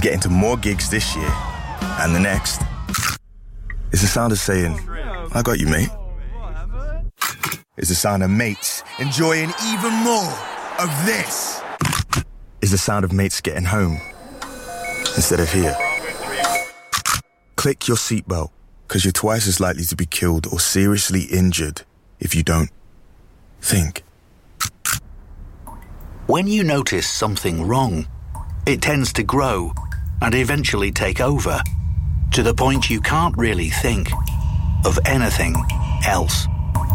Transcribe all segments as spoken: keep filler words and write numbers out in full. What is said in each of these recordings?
getting to more gigs this year and the next. It's the sound of saying, I got you, mate. It's the sound of mates enjoying even more of this. It's the sound of mates getting home instead of here. Click your seatbelt, because you're twice as likely to be killed or seriously injured if you don't think. When you notice something wrong, it tends to grow and eventually take over, to the point you can't really think of anything else.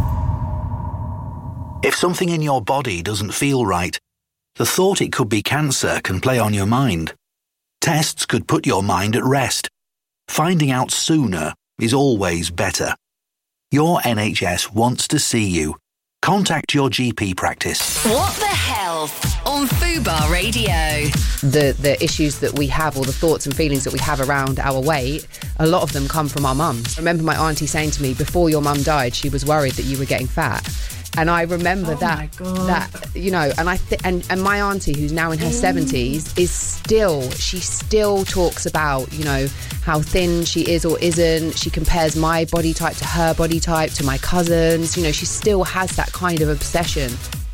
If something in your body doesn't feel right, the thought it could be cancer can play on your mind. Tests could put your mind at rest. Finding out sooner is always better. Your N H S wants to see you. Contact your G P practice. What the Health on Fubar Radio. The the issues that we have, or the thoughts and feelings that we have around our weight, a lot of them come from our mums. I remember my auntie saying to me, before your mum died, she was worried that you were getting fat. And I remember oh that, that you know, and I th- and, and my auntie, who's now in her seventies, is still, she still talks about, you know, how thin she is or isn't. She compares my body type to her body type, to my cousins. You know, she still has that kind of obsession.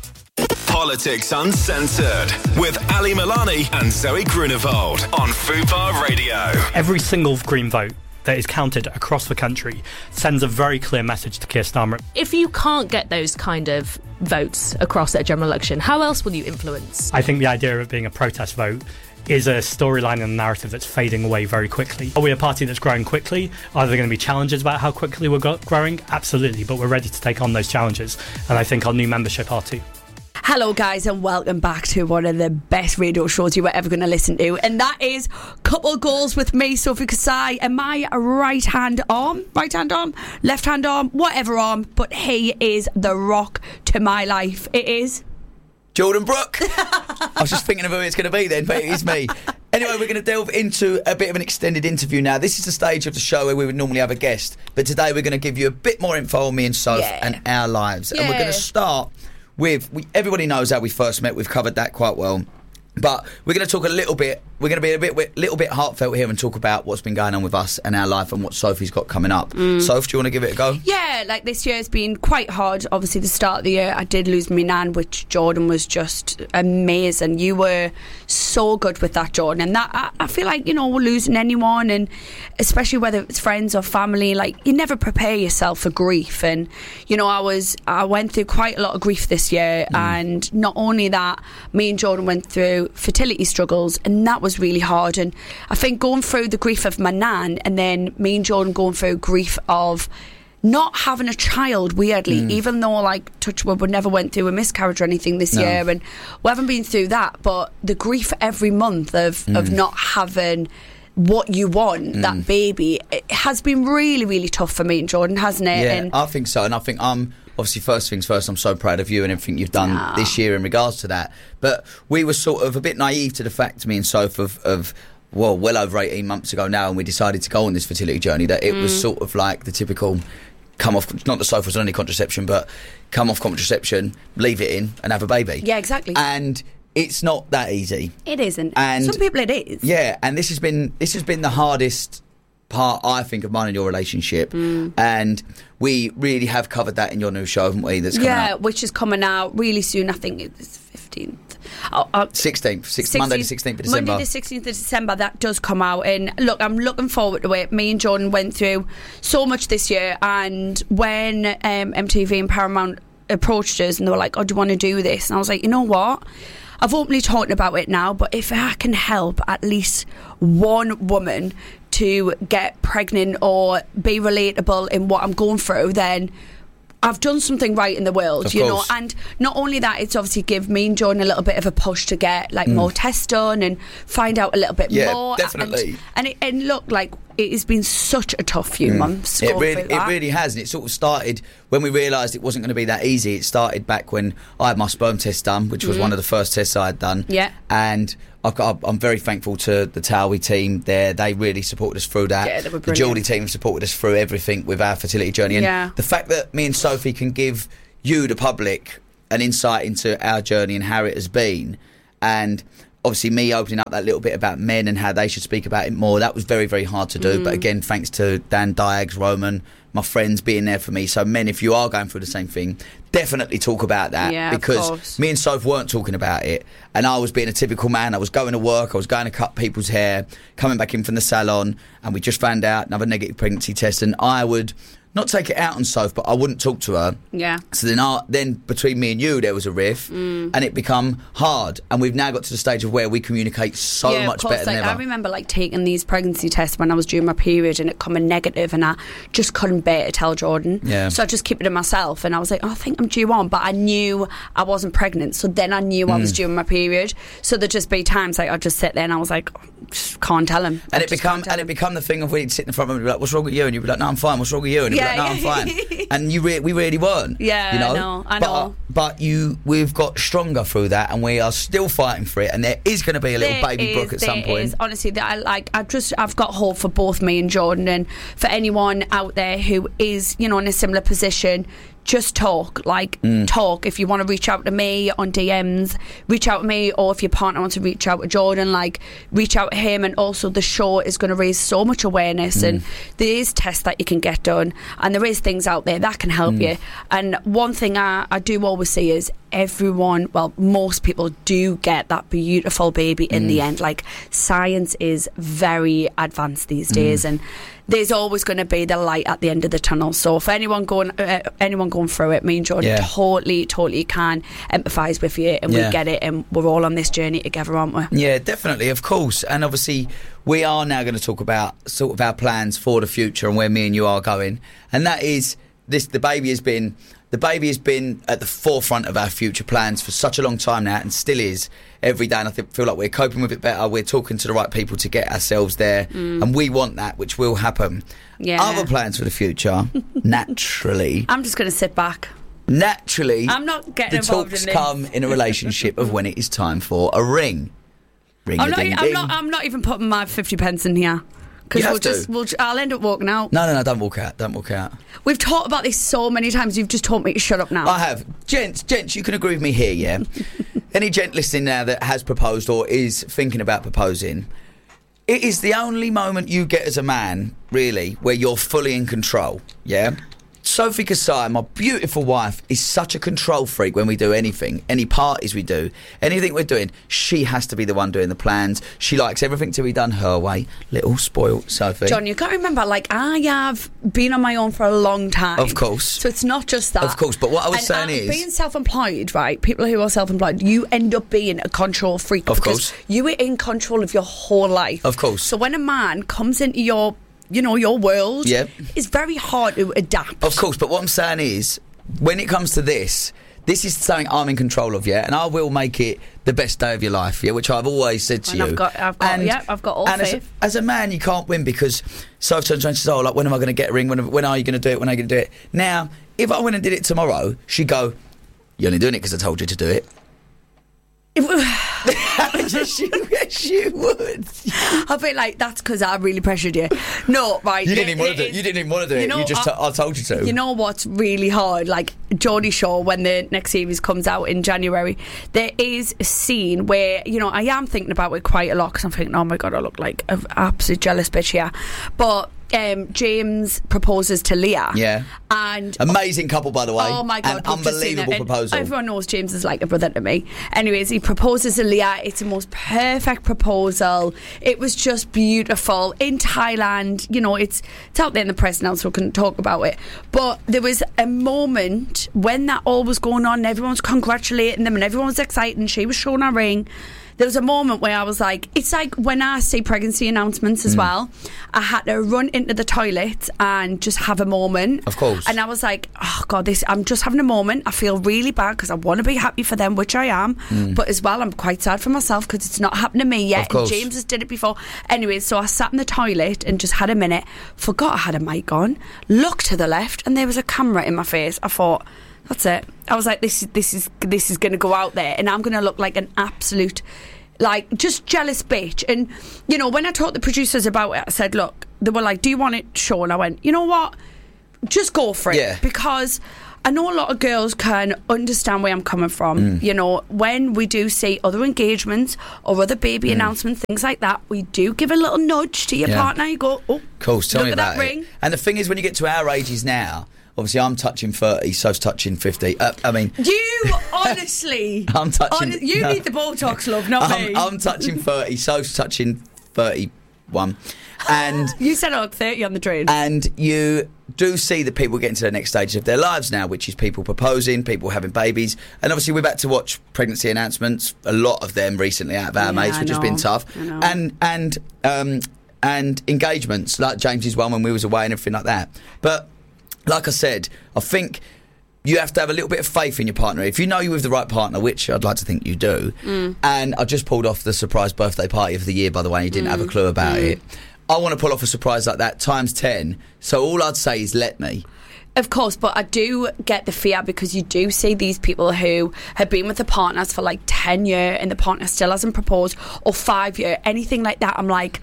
Politics Uncensored with Ali Milani and Zoe Grunewald on Fubar Radio. Every single Green vote that is counted across the country sends a very clear message to Keir Starmer. If you can't get those kind of votes across at a general election, how else will you influence? I think the idea of it being a protest vote is a storyline and a narrative that's fading away very quickly. Are we a party that's growing quickly? Are there going to be challenges about how quickly we're go- growing? Absolutely, but we're ready to take on those challenges, and I think our new membership are too. Hello guys, and welcome back to one of the best radio shows you were ever going to listen to, and that is Couple Goals with me, Sophie Kasai, and my right hand arm, right hand arm, left hand arm, whatever arm, but he is the rock to my life. It is Jordan Brook. I was just thinking of who it's going to be then, but it is me. Anyway, we're going to delve into a bit of an extended interview now. This is the stage of the show where we would normally have a guest, but today we're going to give you a bit more info on me and Soph yeah. and our lives. Yeah. And we're going to start with, we, everybody knows how we first met. We've covered that quite well. But we're going to talk a little bit, we're going to be a bit little bit heartfelt here and talk about what's been going on with us and our life and what Sophie's got coming up. Mm. Soph, do you want to give it a go? Yeah, like this year's been quite hard. Obviously, the start of the year, I did lose my nan, which Jordan was just amazing. You were so good with that, Jordan. And that, I, I feel like, you know, losing anyone, and especially whether it's friends or family, like, you never prepare yourself for grief. And, you know, I was, I went through quite a lot of grief this year. Mm. And not only that, me and Jordan went through fertility struggles, and that was really hard. And I think going through the grief of my nan, and then me and Jordan going through grief of not having a child, weirdly, mm. even though, like, touch wood, we never went through a miscarriage or anything this no. year, and we haven't been through that, but the grief every month of, mm. of not having what you want, mm. that baby, it has been really, really tough for me and Jordan, hasn't it? Yeah, and I think so. And I think I'm obviously, first things first, I'm so proud of you and everything you've done nah. this year in regards to that. But we were sort of a bit naive to the fact, me and Soph, of, of well, well over eighteen months ago now, and we decided to go on this fertility journey, that it mm. was sort of like the typical come off, not that Soph was on any contraception, but come off contraception, leave it in and have a baby. Yeah, exactly. And it's not that easy. It isn't. And some people it is. Yeah, and this has been this has been the hardest part, I think, of mine and your relationship. Mm. And we really have covered that in your new show, haven't we? That's coming yeah, out. Which is coming out really soon. I think it's fifteenth. Oh, uh, sixteenth, sixteenth, Monday the sixteenth of December. Monday the sixteenth of December, that does come out. And look, I'm looking forward to it. Me and Jordan went through so much this year, and when um, M T V and Paramount approached us and they were like, oh, do you want to do this? And I was like, you know what? I've openly talked about it now, but if I can help at least one woman to get pregnant or be relatable in what I'm going through, then I've done something right in the world, of you course. know. And not only that, it's obviously give me and Jordan a little bit of a push to get like mm. more tests done and find out a little bit yeah, more. Definitely. And, and, it, and look, like, it has been such a tough few mm. months. It really, it really has, and it sort of started when we realised it wasn't going to be that easy. It started back when I had my sperm test done, which was mm. one of the first tests I had done. Yeah, and I've got, I'm very thankful to the Towie team there. They really supported us through that. Yeah, they were the Geordie team supported us through everything with our fertility journey. And yeah. the fact that me and Sophie can give you, the public, an insight into our journey and how it has been, and obviously me opening up that little bit about men and how they should speak about it more, that was very, very hard to do. Mm. But again, thanks to Dan Diags, Roman, my friends being there for me. So men, if you are going through the same thing, definitely talk about that. Yeah, because me and Soph weren't talking about it, and I was being a typical man. I was going to work, I was going to cut people's hair, coming back in from the salon, and we just found out another negative pregnancy test, and I would not take it out on Soph, but I wouldn't talk to her. Yeah. So then, I, then between me and you, there was a riff, mm. and it become hard. And we've now got to the stage of where we communicate so yeah, much of course, better like, than ever. I remember like taking these pregnancy tests when I was during my period, and it coming negative, and I just couldn't bear to tell Jordan. Yeah. So I just kept it to myself, and I was like, oh, I think I'm due on, but I knew I wasn't pregnant. So then I knew mm. I was due on my period. So there'd just be times like I'd just sit there and I was like, just can't tell him. And I it become and it become the thing of when you'd sit in the front room and be like, what's wrong with you? And you'd be like, no, I'm fine. What's wrong with you? And you'd yeah, be like, no, I'm fine. And you re- we really weren't. Yeah, you know? I know. I but, know. But you, we've got stronger through that, and we are still fighting for it. And there is going to be a little there baby is, Brooke at some point. Is. Honestly, that I like. I just I've got hope for both me and Jordan, and for anyone out there who is, you know, in a similar position. Just talk, like mm. talk. If you want to reach out to me on D Ms, reach out to me, or if your partner wants to reach out to Jordan, like reach out to him. And also the show is going to raise so much awareness, mm. and there is tests that you can get done, and there is things out there that can help mm. you. And one thing I, I do always see is everyone, well, most people do get that beautiful baby in mm. the end. Like science is very advanced these days, mm. and there's always going to be the light at the end of the tunnel. So for anyone going uh, anyone going through it, me and Jordan yeah. totally totally can empathise with you, and yeah. we get it, and we're all on this journey together, aren't we? Yeah, definitely, of course. And obviously we are now going to talk about sort of our plans for the future and where me and you are going, and that is this the baby has been the baby has been at the forefront of our future plans for such a long time now, and still is every day. And I think, feel like we're coping with it better. We're talking to the right people to get ourselves there, mm. and we want that, which will happen. Yeah. Other plans for the future, naturally. I'm just going to sit back. Naturally, I'm not getting the involved talks in this. come in a relationship of when it is time for a ring. Ring I'm a not, ding I'm ding. not. I'm not even putting my fifty pence in here. Because You we'll have to. just, we'll, I'll end up walking out. No, no, no, don't walk out. Don't walk out. We've talked about this so many times. You've just told me to shut up now. I have. Gents, gents, you can agree with me here, yeah? Any gent listening now that has proposed or is thinking about proposing, it is the only moment you get as a man, really, where you're fully in control, yeah? Sophie Kasai, my beautiful wife, is such a control freak when we do anything, any parties we do, anything we're doing, she has to be the one doing the plans. She likes everything to be done her way. Little spoiled Sophie. John, you got to remember, like, I have been on my own for a long time. Of course. So it's not just that. Of course, but what I was and, saying uh, is... being self-employed, right, people who are self-employed, you end up being a control freak. Of because course. you are in control of your whole life. Of course. So when a man comes into your... you know, your world, yep. it's very hard to adapt. Of course, but what I'm saying is, when it comes to this, this is something I'm in control of, yeah, and I will make it the best day of your life, yeah, which I've always said to and you. I've got, I've got, and, yeah, I've got all and faith. As a, as a man, you can't win because Sophie turns around and says, oh, like, when am I going to get a ring? When, when are you going to do it? When are you going to do it? Now, if I went and did it tomorrow, she'd go, you're only doing it because I told you to do it. yes, you, yes, you would. I feel like that's because I really pressured you. No, right. You didn't even want to do it. You didn't even want to do it. You, know, you just, I, t- I told you to. You know what's really hard? Like Geordie Shore, when the next series comes out in January, there is a scene where, you know, I am thinking about it quite a lot because I'm thinking, oh my God, I look like an absolute jealous bitch here. But Um, James proposes to Leah. Yeah. And amazing couple, by the way. Oh my God. An unbelievable proposal. Everyone knows James is like a brother to me. Anyways, he proposes to Leah. It's the most perfect proposal. It was just beautiful in Thailand. You know, it's it's out there in the press now, so we can talk about it. But there was a moment when that all was going on and everyone was congratulating them and everyone was excited and she was showing her ring. There was a moment where I was like, it's like when I see pregnancy announcements as mm. well, I had to run into the toilet and just have a moment. Of course. And I was like, oh God, this, I'm just having a moment. I feel really bad because I want to be happy for them, which I am. Mm. But as well, I'm quite sad for myself because it's not happened to me yet. Of course. And James has did it before. Anyway, so I sat in the toilet and just had a minute, forgot I had a mic on, looked to the left and there was a camera in my face. I thought, that's it. I was like, this is this is this is going to go out there, and I'm going to look like an absolute, like, just jealous bitch. And you know, when I talked to the producers about it, I said, look, they were like, do you want it shown? I went, you know what, just go for it, yeah. because I know a lot of girls can understand where I'm coming from. Mm. You know, when we do see other engagements or other baby Mm. announcements, things like that, we do give a little nudge to your Yeah. partner. You go, oh, Cool, tell look me at about that it. ring. And the thing is, when you get to our ages now, obviously I'm touching thirty, so's touching fifty. Uh, I mean, You honestly, I'm touching. hon- you no. need the Botox, love, not I'm, me. I'm touching thirty, so's touching thirty-one, and you said I look thirty on the train. and you do see that people getting to the next stage of their lives now, which is people proposing, people having babies, and obviously we've had to watch pregnancy announcements, a lot of them recently out of our Yeah, mates, I which has been know. tough, I know. and and um, and engagements like James's one when we was away and everything like that. But like I said, I think you have to have a little bit of faith in your partner. If you know you're with the right partner, which I'd like to think you do, Mm. and I just pulled off the surprise birthday party of the year, by the way, and you didn't have a Mm. clue about Mm. it. I want to pull off a surprise like that times ten. So all I'd say is let me. Of course, but I do get the fear because you do see these people who have been with the partners for like ten years and the partner still hasn't proposed, or five years, anything like that. I'm like,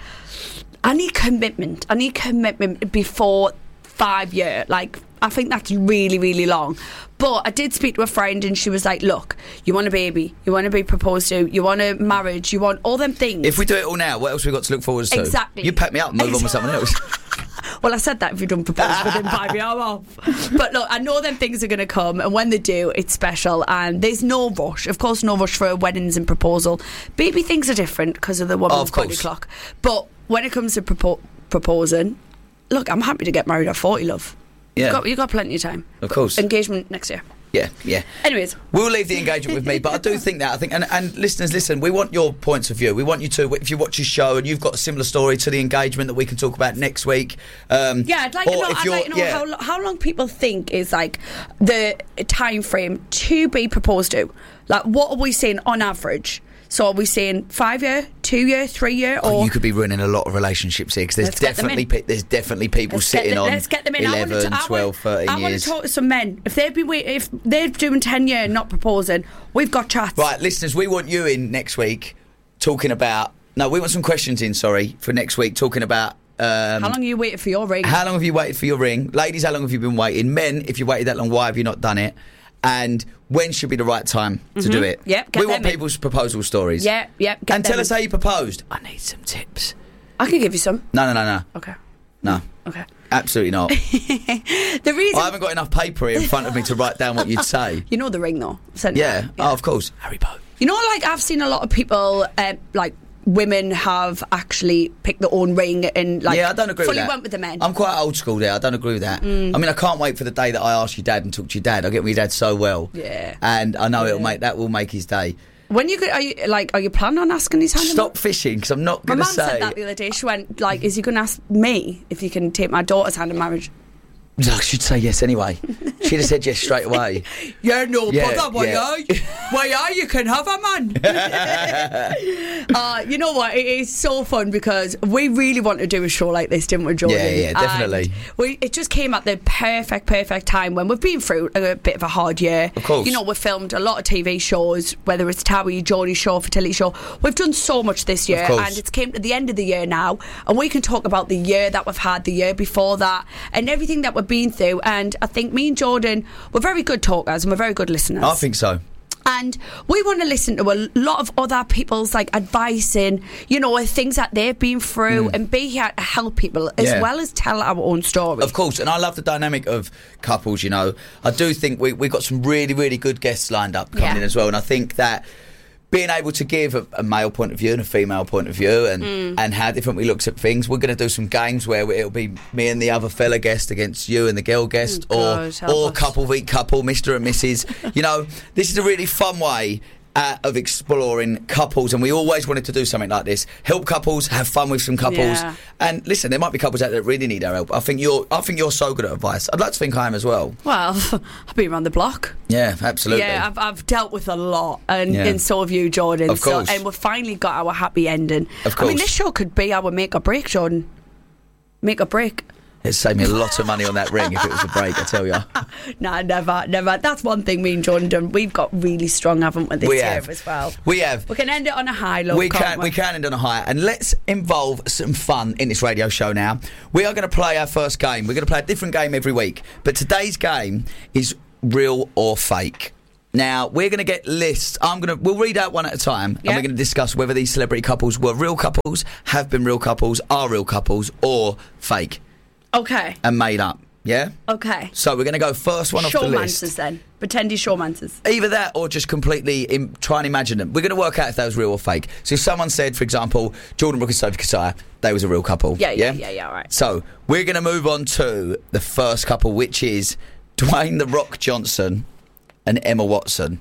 I need commitment. I need commitment before five years. Like, I think that's really, really long. But I did speak to a friend and she was like, look, you want a baby, you want to be proposed to, you want a marriage, you want all them things. If we do it all now, what else have we got to look forward to? Exactly. You pack me up and move on with someone else. Well, I said that if you don't propose within five years, I'm off. But look, I know them things are going to come, and when they do, it's special, and there's no rush. Of course, no rush for weddings and proposal. Baby things are different because of the woman's Oh, of body course. clock. But when it comes to propo- proposing, look, I'm happy to get married at forty, love. Yeah. You've got, you've got plenty of time. Of course. Engagement next year. Yeah, yeah. Anyways. We'll leave the engagement with me, but I do think that, I think, and, and listeners, listen, we want your points of view. We want you to, if you watch your show and you've got a similar story to the engagement that we can talk about next week. Um, Yeah, I'd like to or know, if I'd you're- like to know yeah. how, lo- how long people think is like the time frame to be proposed to. Like, what are we saying on average? So are we saying five year, two year, three year, or Oh, you could be ruining a lot of relationships here because there's Let's get them definitely in. pe- there's definitely people Let's get sitting the- on let's get them in. I wanna eleven, t- I twelve, thirteen I want years. to talk to some men. If they've been wait, if they're doing ten years and not proposing, we've got chats. Right, listeners, we want you in next week talking about. No, we want some questions in. Sorry, for next week talking about. Um, How long are you waiting for your ring? How long have you waited for your ring? Ladies, how long have you been waiting? Men, if you waited that long, why have you not done it? And when should be the right time to Mhm. do it? Yep, get we want them in. people's proposal stories. Yeah, yeah. Get And them tell us in. how you proposed. I need some tips. I can give you some. No, no, no, no. Okay. No. Okay. Absolutely not. The reason I haven't got enough paper here in front of me to write down what you'd say. you know the ring though. Sent Yeah. it. Oh, of course. Harry Potter. You know, like I've seen a lot of people, uh, like women have actually picked their own ring and like yeah, I don't agree fully with that. went with the men. I'm quite old school there. I don't agree with that. Mm. I mean, I can't wait for the day that I ask your dad and talk to your dad. I get with your dad so well. Yeah. And I know it'll Yeah. make that will make his day. When you go, are you like, are you planning on asking his hand? in Stop fishing, because I'm not My going mum to say. said that the other day. She went like, "Is he going to ask me if you can take my daughter's hand in marriage?" I should say yes anyway. She'd have said yes straight away. Yeah, no Yeah, bother. Why yeah. are why are you can have a man? uh, you know what? It is so fun because we really want to do a show like this, didn't we, Jordan? Yeah, yeah, definitely. And we it just came at the perfect, perfect time when we've been through a bit of a hard year. Of course. You know, we've filmed a lot of T V shows, whether it's Towie, Geordie Show, Fertility Show. We've done so much this year, course. and it's came to the end of the year now, and we can talk about the year that we've had, the year before that, and everything that we've been through. And I think me and Jordan, we're very good talkers and we're very good listeners. I think so. And we want to listen to a lot of other people's like advice and, you know, things that they've been through Mm. and be here to help people as Yeah. well as tell our own story. Of course, and I love the dynamic of couples, you know. I do think we, we've got some really, really good guests lined up coming Yeah. in as well. And I think that being able to give a, a male point of view and a female point of view and, Mm. and how different we looks at things, we're going to do some games where it'll be me and the other fella guest against you and the girl guest, Oh, or God, help or us. couple v couple, Mister and Missus You know, this is a really fun way Uh, of exploring couples, and we always wanted to do something like this. Help couples, have fun with some couples, Yeah. and listen, there might be couples out there that really need our help. I think you're, I think you're so good at advice. I'd like to think I am as well. Well, I've been around the block. Yeah, absolutely. Yeah, I've, I've dealt with a lot, and, Yeah. and so have you, Jordan. Of course. So, and we've finally got our happy ending. Of I mean, course. this show could be our make or break, Jordan. Make or break. It'd save me a lot of money on that ring if it was a break, I tell you. Nah, never, never. That's one thing me and Jordan done. We've got really strong, haven't we, this We year have. as well. We have. We can end it on a high, love. We can't can, we can end on a high, and let's involve some fun in this radio show now. We are going to play our first game. We're going to play a different game every week, but today's game is real or fake. Now, we're going to get lists. I'm going to, we'll read out one at a time, Yeah. and we're going to discuss whether these celebrity couples were real couples, have been real couples, are real couples, or fake Okay. and made up. Yeah? Okay. So we're going to go first one off the list. Showmancers then. Pretend he's showmancers. Either that or just completely Im- try and imagine them. We're going to work out if that was real or fake. So if someone said, for example, Jordan Brooke and Sophie Kosai, they was a real couple. Yeah, yeah, yeah, yeah, all right. So we're going to move on to the first couple, which is Dwayne The Rock Johnson and Emma Watson.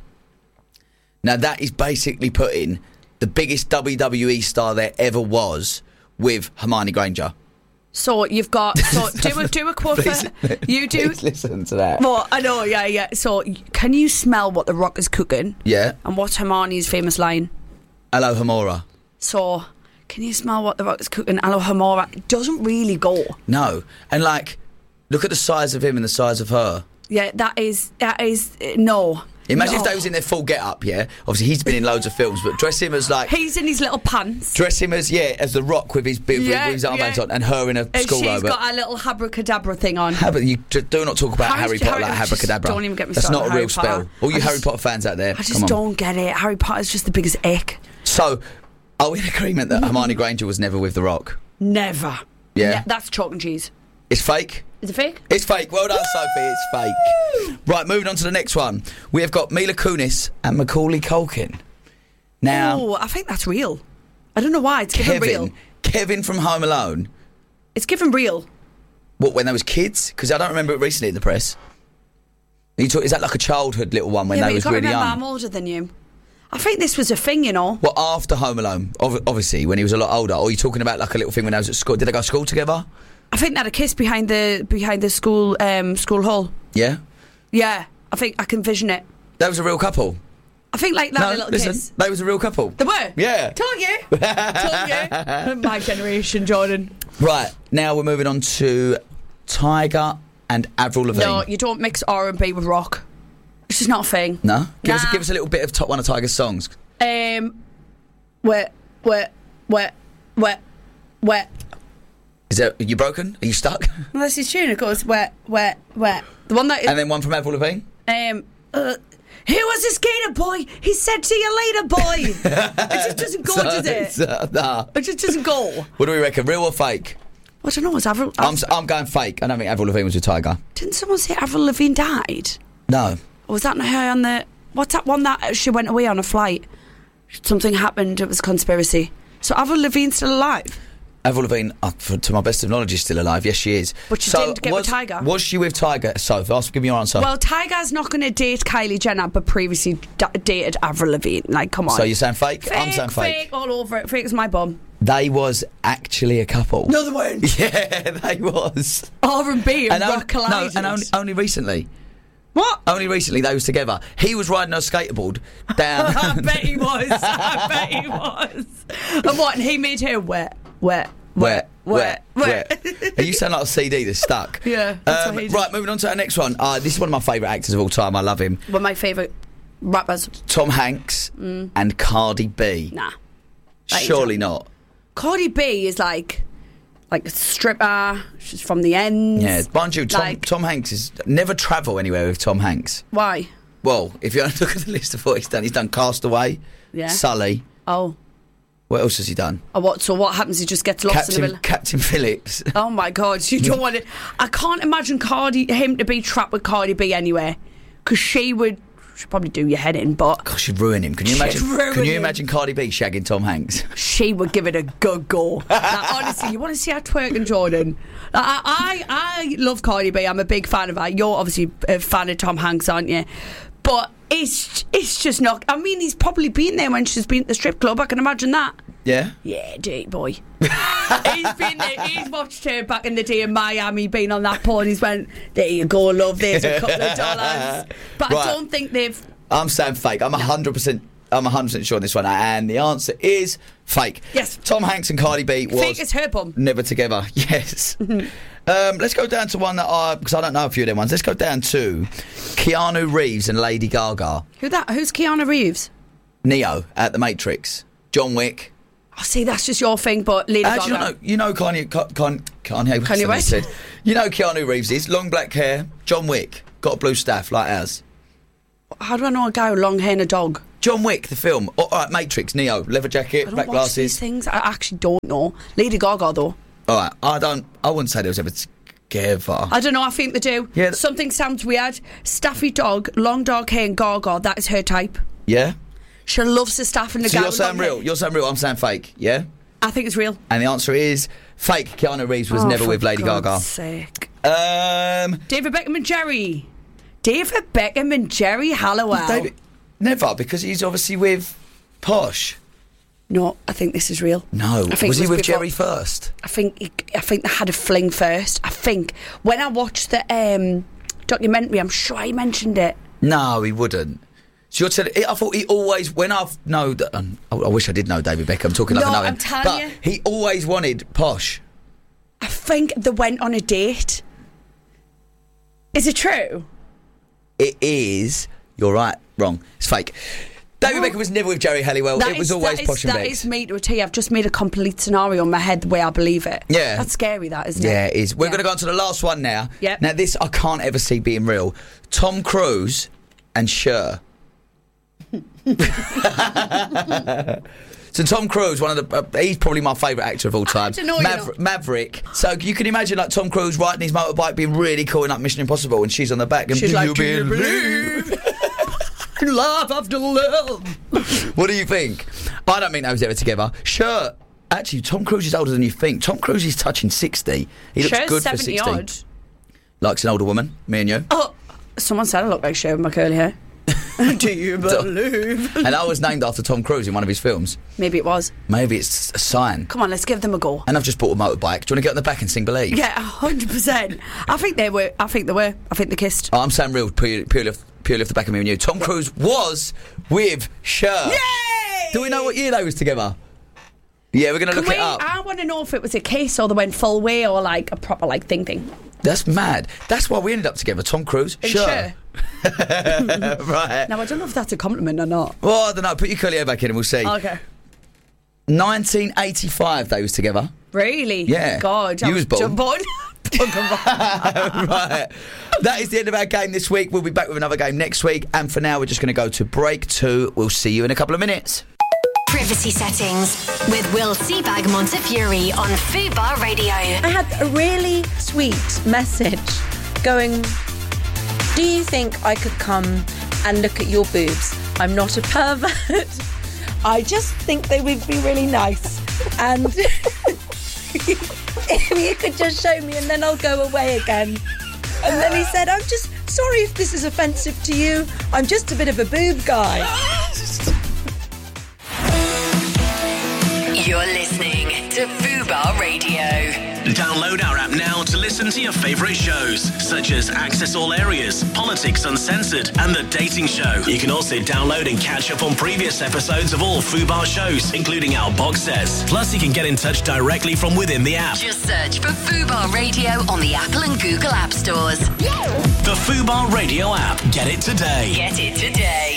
Now that is basically putting the biggest W W E star there ever was with Hermione Granger. So you've got... So do a, do a quote Please, for... You do... please listen to that. Well, I know, yeah, yeah. So can you smell what The Rock is cooking? Yeah. And what's Hermione's famous line? Hello, Hamora. So... Can you smell what The Rock is cooking? Alohomora. It doesn't really go. No. And like, look at the size of him and the size of her. Yeah, that is... That is... Uh, no. Imagine no. if they was in their full get-up, yeah? Obviously, he's been in loads of films, but dress him as like... He's in his little pants. Dress him as, yeah, as The Rock with his, with, Yeah, with his armbands yeah. on, and her in a And school she's robe. got a little abracadabra thing on. How about you d- do not talk about Harry- Harry Potter Harry- like just abracadabra. don't even get me That's started not a on real Harry spell. Potter. All you I Harry just- Potter fans out there, I just come on. don't get it. Harry Potter's just the biggest ick. So, are we in agreement that Hermione Granger was never with The Rock? Never. Yeah. Ne- that's chalk and cheese. It's fake? Is it fake? It's fake. Well done, Sophie. It's fake. Right, moving on to the next one. We have got Mila Kunis and Macaulay Culkin. Now, Oh, I think that's real. I don't know why. It's given Kevin, real. Kevin from Home Alone. It's given real. What, when they was kids? Because I don't remember it recently in the press. Are you talk, is that like a childhood little one when yeah, they but was you really gotta remember, young? I'm older than you. I think this was a thing, you know. Well, after Home Alone, ov- obviously, when he was a lot older. Or are you talking about like a little thing when they was at school? Did they go to school together? I think they had a kiss behind the behind the school um, school hall. Yeah? Yeah, I think I can vision it. That was a real couple. I think like that no, little listen, kiss. they was a real couple. They were? Yeah. Told you. Told you. My generation, Jordan. Right, now we're moving on to Tiger and Avril Lavigne. No, you don't mix R and B with rock. It's just not a thing. No? Give, us, Nah. give us a little bit of top one of Tiger's songs. Um, wet, wet, wet, wet, wet. Is that, are you broken? Are you stuck? Well, that's his tune. It goes wet, wet, wet. The one that is. And then one from Avril Lavigne? Um, uh, who was a skater boy? He said, "See you later, boy." It just doesn't go, So- does it? so- nah. It just doesn't go. What do we reckon, real or fake? I don't know. Was Avril? I'm, s- I'm going fake. I don't think Avril Lavigne was with Tiger. Didn't someone say Avril Lavigne died? No. Or was that not her on the? What's that one that she went away on a flight? Something happened. It was a conspiracy. So Avril Lavigne's still alive. Avril Lavigne, uh, for, to my best of knowledge, is still alive. Yes, she is. But she So didn't get was, with Tiger. Was she with Tiger? So, ask, give me your answer. Well, Tiger's not going to date Kylie Jenner, but previously d- dated Avril Lavigne. Like, come on. so you're saying fake? fake, I'm saying fake. fake all over it. Fake as my bum. They was actually a couple. No, they weren't. Yeah, they was. R and B and And rock on- collided. No, and only, only recently. What? Only recently they was together. He was riding a skateboard down. I bet he was. I bet he was. And what? And he made her wet, wet, wet, Wet, wet, wet, wet. wet. You sound like a C D that's stuck. Yeah, that's Um, what he did. right, moving on to our next one. Uh, this is one of my favourite actors of all time. I love him. One of my favourite rappers. Tom Hanks and Cardi B. Nah. That ain't Surely Tom. not. Cardi B is like, like a stripper. She's from the ends. Yeah, mind you, Tom, Like- Tom Hanks is never travel anywhere with Tom Hanks. Why? Well, if you look at the list of what he's done, he's done Castaway, Yeah. Sully. Oh. What else has he done? Oh, what? So what happens? He just gets lost in the Captain middle. Captain Phillips. Oh my God! You don't want to. I can't imagine Cardi him to be trapped with Cardi B anyway, because she would. She'd probably do your head in, but Gosh, she'd ruin him. Can you She'd imagine? ruin Can you him. imagine Cardi B shagging Tom Hanks? she would give it a good go. Like, honestly, you want to see her twerking, Jordan? Like, I, I I love Cardi B. I'm a big fan of her. You're obviously a fan of Tom Hanks, aren't you? But it's it's just not. I mean, he's probably been there when she's been at the strip club. I can imagine that. Yeah. Yeah, dirty boy. he's been there. He's watched her back in the day in Miami, been on that porn. He's went, there you go, love. There's a couple of dollars. But Right. I don't think they've. I'm saying fake. I'm one hundred percent. I'm one hundred percent sure on this one, and the answer is fake. Yes. Tom Hanks and Cardi B was Fake as her bum. never together. Yes. um, let's go down to one that I because I don't know a few of them ones. Let's go down to Keanu Reeves and Lady Gaga. Who that? Who's Keanu Reeves? Neo at the Matrix. John Wick. Oh, see, that's just your thing, but Lady How do Gaga. you know? You know Kanye. Ka- Kan- Kanye. what's Kanye the West? name said? You know Keanu Reeves is long black hair. John Wick. got a blue staff like ours. How do I know a guy with long hair and a dog? John Wick, the film. Oh, all right, Matrix, Neo, leather jacket, I don't black watch glasses. these things. I actually don't know. Lady Gaga, though. All right, I don't. I wouldn't say they was ever together. I don't know. I think they do. Yeah. th- Something sounds weird. Staffy dog, long dark hair, and Gaga. That is her type. Yeah. She loves the staff and the So guy you're with saying long real. hair. You're saying real. I'm saying fake. Yeah. I think it's real. And the answer is fake. Keanu Reeves was Oh, never for with Lady God's Gaga. sake. Um, David Beckham and Jerry. David Beckham and Jerry Halliwell. David, never, because he's obviously with Posh. No, I think this is real. No, I think was it he with before- Jerry first? I think he, I think they had a fling first. I think when I watched the um, documentary, I'm sure he mentioned it. No, he wouldn't. So you're telling? I thought he always. When I've know that, um, I, I wish I did know David Beckham. I'm talking like No, I know him. I'm telling but you. he always wanted Posh. I think they went on a date. Is it true? It is. You're right. Wrong. It's fake. David Beckham was never with Jerry Halliwell. That It was is- always that is- Posh and That Bex. is me to a T. I've just made a complete scenario in my head the way I believe it. Yeah. That's scary, that, isn't Yeah, it? it is. We're Yeah. going to go on to the last one now. Yep. Now, this I can't ever see being real. Tom Cruise and Cher. So Tom Cruise, one of the, uh, he's probably my favourite actor of all time. don't know, you know. Maverick. So you can imagine like Tom Cruise riding his motorbike, being really cool in like Mission Impossible, and she's on the back. And She's do like, you "Do you believe? Love after love. What do you think? I don't think they was ever together. Cher. Actually, Tom Cruise is older than you think. Tom Cruise is touching sixty. He looks Cher's good for seventy sixty. odd. Likes an older woman, me and you. Oh, someone said I look like Cher with my curly hair. Do you believe? And I was named after Tom Cruise in one of his films. Maybe it was. Maybe it's a sign. Come on, let's give them a go. And I've just bought a motorbike. Do you want to get on the back and sing Believe? Yeah, a hundred percent. I think they were. I think they were. I think they kissed. Oh, I'm saying real, purely, purely, off, purely off the back of me and you. Tom Cruise was with Cher. Yay! Do we know what year they was together? Yeah, we're going to Can look we, it up. I want to know if it was a kiss or they went full way or like a proper like thing thing. That's mad. That's why we ended up together. Tom Cruise, And Cher. Cher. Right. Now I don't know if that's a compliment or not. Well, I don't know. Put your curly hair back in and we'll see. Okay. nineteen eighty-five they was together. Really? Yeah. God, I You was born. born. Right. That is the end of our game this week. We'll be back with another game next week. And for now, we're just going to go to break two. We'll see you in a couple of minutes. Privacy settings with Will Seabag Montefiore on Fubar Radio. I had a really sweet message going, do you think I could come and look at your boobs? I'm not a pervert. I just think they would be really nice. And if you could just show me and then I'll go away again. And then he said, I'm just sorry if this is offensive to you. I'm just a bit of a boob guy. You're listening to Fubar Radio. Download our app now to listen to your favourite shows, such as Access All Areas, Politics Uncensored, and The Dating Show. You can also download and catch up on previous episodes of all Fubar shows, including our box sets. Plus, you can get in touch directly from within the app. Just search for Fubar Radio on the Apple and Google App Stores. The Fubar Radio app. Get it today. Get it today.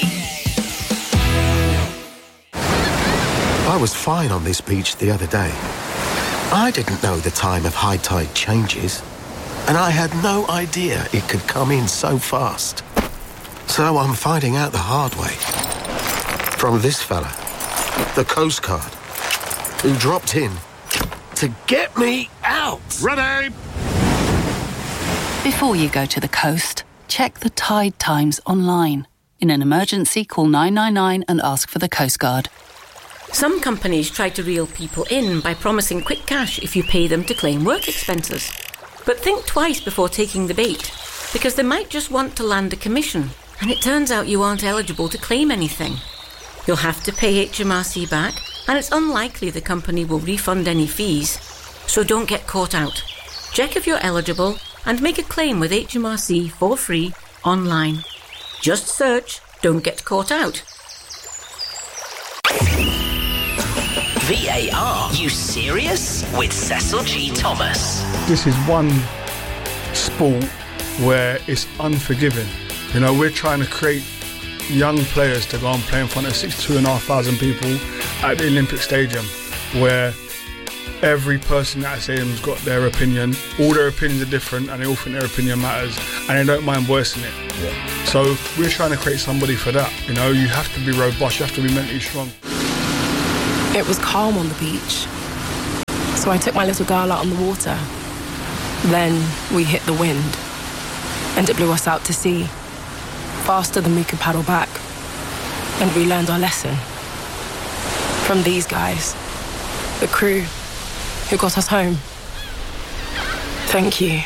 I was fine on this beach the other day. I didn't know the time of high tide changes, and I had no idea it could come in so fast. So I'm finding out the hard way. From this fella, the Coast Guard, who dropped in to get me out. Ready? Before you go to the coast, check the tide times online. In an emergency, call nine nine nine and ask for the Coast Guard. Some companies try to reel people in by promising quick cash if you pay them to claim work expenses. But think twice before taking the bait, because they might just want to land a commission, and it turns out you aren't eligible to claim anything. You'll have to pay H M R C back, and it's unlikely the company will refund any fees, so don't get caught out. Check if you're eligible and make a claim with H M R C for free online. Just search "Don't Get Caught Out." V A R, you serious? With Cecil G. Thomas. This is one sport where it's unforgiving. You know, we're trying to create young players to go and play in front of sixty-two and a half thousand people at the Olympic Stadium, where every person at S A M's got their opinion. All their opinions are different, and they all think their opinion matters, and they don't mind voicing it. Yeah. So we're trying to create somebody for that. You know, you have to be robust, you have to be mentally strong. It was calm on the beach, so I took my little girl out on the water. Then we hit the wind, and it blew us out to sea, faster than we could paddle back. And we learned our lesson from these guys, the crew who got us home. Thank you.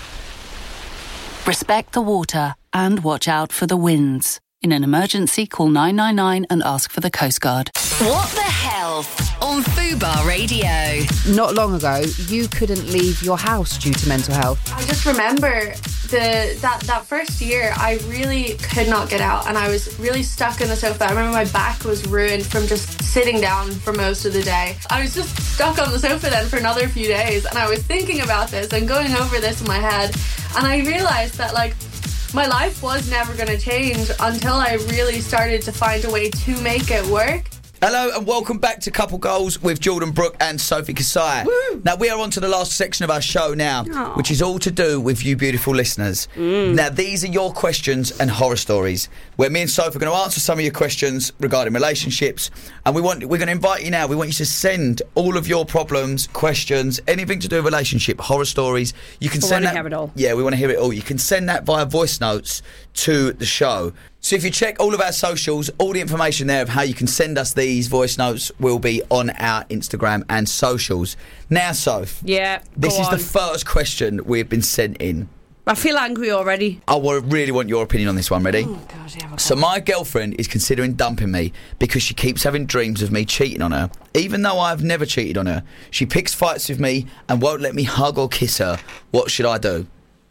Respect the water and watch out for the winds. In an emergency, call nine nine nine and ask for the Coast Guard. What the Health on Fubar Radio. Not long ago, you couldn't leave your house due to mental health. I just remember the that, that first year, I really could not get out, and I was really stuck in the sofa. I remember my back was ruined from just sitting down for most of the day. I was just stuck on the sofa then for another few days, and I was thinking about this and going over this in my head, and I realised that, like, my life was never going to change until I really started to find a way to make it work. Hello and welcome back to Couple Goals with Jordan Brooke and Sophie Kasai. Woo. Now we are on to the last section of our show now, Aww. which is all to do with you beautiful listeners. Mm. Now these are your questions and horror stories, where me and Sophie are going to answer some of your questions regarding relationships, and we want we're going to invite you now. We want you to send all of your problems, questions, anything to do with relationship, horror stories. You can we send want that. To hear it all. Yeah, we want to hear it all. You can send that via voice notes to the show. So if you check all of our socials, all the information there of how you can send us these voice notes will be on our Instagram and socials. Now, Soph. Yeah, This is on. the first question we've been sent in. I feel angry already. I really want your opinion on this one. Ready? Oh, God, yeah, okay. So my girlfriend is considering dumping me because she keeps having dreams of me cheating on her. Even though I've never cheated on her, she picks fights with me and won't let me hug or kiss her. What should I do?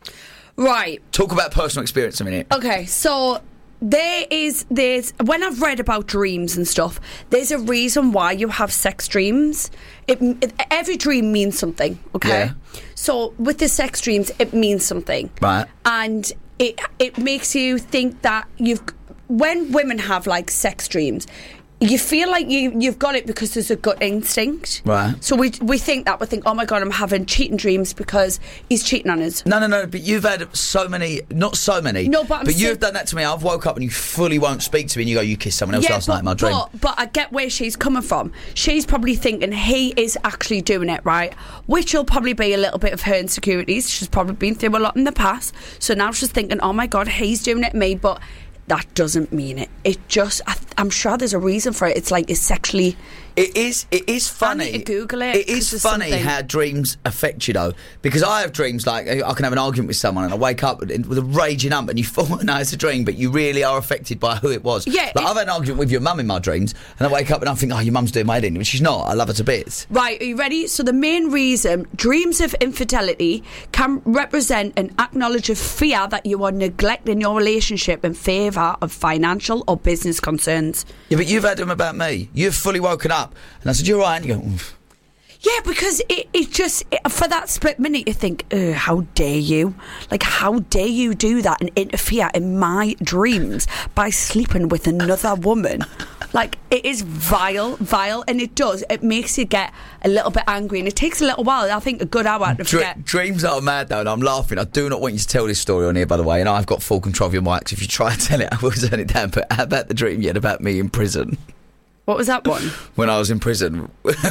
Right. Talk about personal experience a minute. Okay, so there is there's when I've read about dreams and stuff, there's a reason why you have sex dreams. It, it every dream means something, okay? Yeah. So with the sex dreams, it means something, right? And it it makes you think that you've when women have like sex dreams, you feel like you, you've got it because there's a gut instinct. Right. So we we think that. We think, oh my God, I'm having cheating dreams because he's cheating on us. No, no, no, but you've had so many, not so many. No, but I'm But saying- you've done that to me. I've woke up and you fully won't speak to me and you go, you kissed someone else Yeah, last but, night in my dream. But, but I get where she's coming from. She's probably thinking he is actually doing it, right? Which will probably be a little bit of her insecurities. She's probably been through a lot in the past. So now she's thinking, oh my God, he's doing it to me, but that doesn't mean it. It just, I, I'm sure there's a reason for it. It's like it's sexually. It is. It is funny. I need to Google it. It 'cause is there's funny something- how dreams affect you, though, because I have dreams like I can have an argument with someone and I wake up with a raging ump, and you thought, no, it's a dream, but you really are affected by who it was. Yeah, like it- I've had an argument with your mum in my dreams, and I wake up and I think, oh, your mum's doing my head in, but she's not. I love her to bits. Right, are you ready? So the main reason dreams of infidelity can represent an acknowledge of fear that you are neglecting your relationship in favour of financial or business concerns. Yeah, but you've had them about me. You've fully woken up, and I said, you're right. And you go, oof. Yeah, because it, it just, it, for that split minute, you think, oh, how dare you? Like, how dare you do that and interfere in my dreams by sleeping with another woman? Like, it is vile, vile, and it does. It makes you get a little bit angry, and it takes a little while, I think, a good hour to Dr- forget. Dreams are mad, though, and I'm laughing. I do not want you to tell this story on here, by the way, and I've got full control of your mics. If you try and tell it, I will turn it down. But how about the dream you had about me in prison? What was that one? When I was in prison.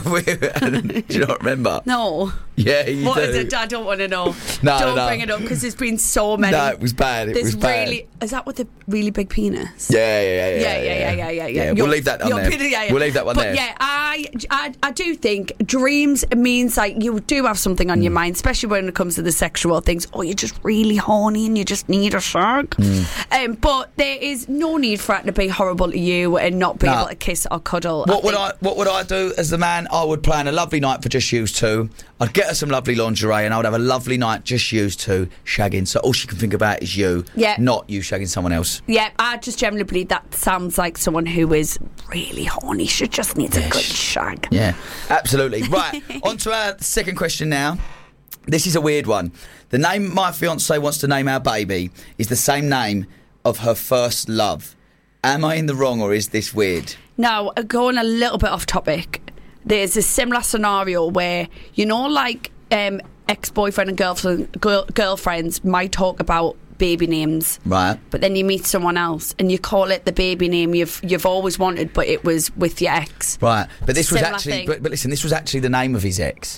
Do you not remember? No. Yeah, you What do. is it? I don't want to know. No, don't no. bring it up because there's been so many. No, it was bad. It There's was bad. really. Is that with the really big penis? Yeah, yeah, yeah, yeah. Yeah, yeah, yeah, yeah, yeah. yeah. we'll Your- leave that on your there. penis- yeah, yeah. We'll leave that one but there. yeah, I, I, I do think dreams means like you do have something on your Mm. mind, especially when it comes to the sexual things. Oh, you're just really horny and you just need a shag. Mm. Um, but there is no need for it to be horrible to you and not be No. able to kiss or cuddle. What would think. I? What would I do as the man? I would plan a lovely night for just you two. I'd get her some lovely lingerie, and I would have a lovely night just you two shagging. So all she can think about is you, Yeah. not you shagging someone else. Yeah, I just generally believe that sounds like someone who is really horny. She just needs a good shag. Yeah, absolutely. Right, on to our second question now. This is a weird one. The name my fiancée wants to name our baby is the same name of her first love. Am I in the wrong, or is this weird? Now, uh, going a little bit off topic, there's a similar scenario where, you know, like um, ex-boyfriend and girlfriend, girl, girlfriends might talk about baby names, right? But then you meet someone else and you call it the baby name you've you've always wanted, but it was with your ex, right? But this was Similar actually, but, but listen, this was actually the name of his ex.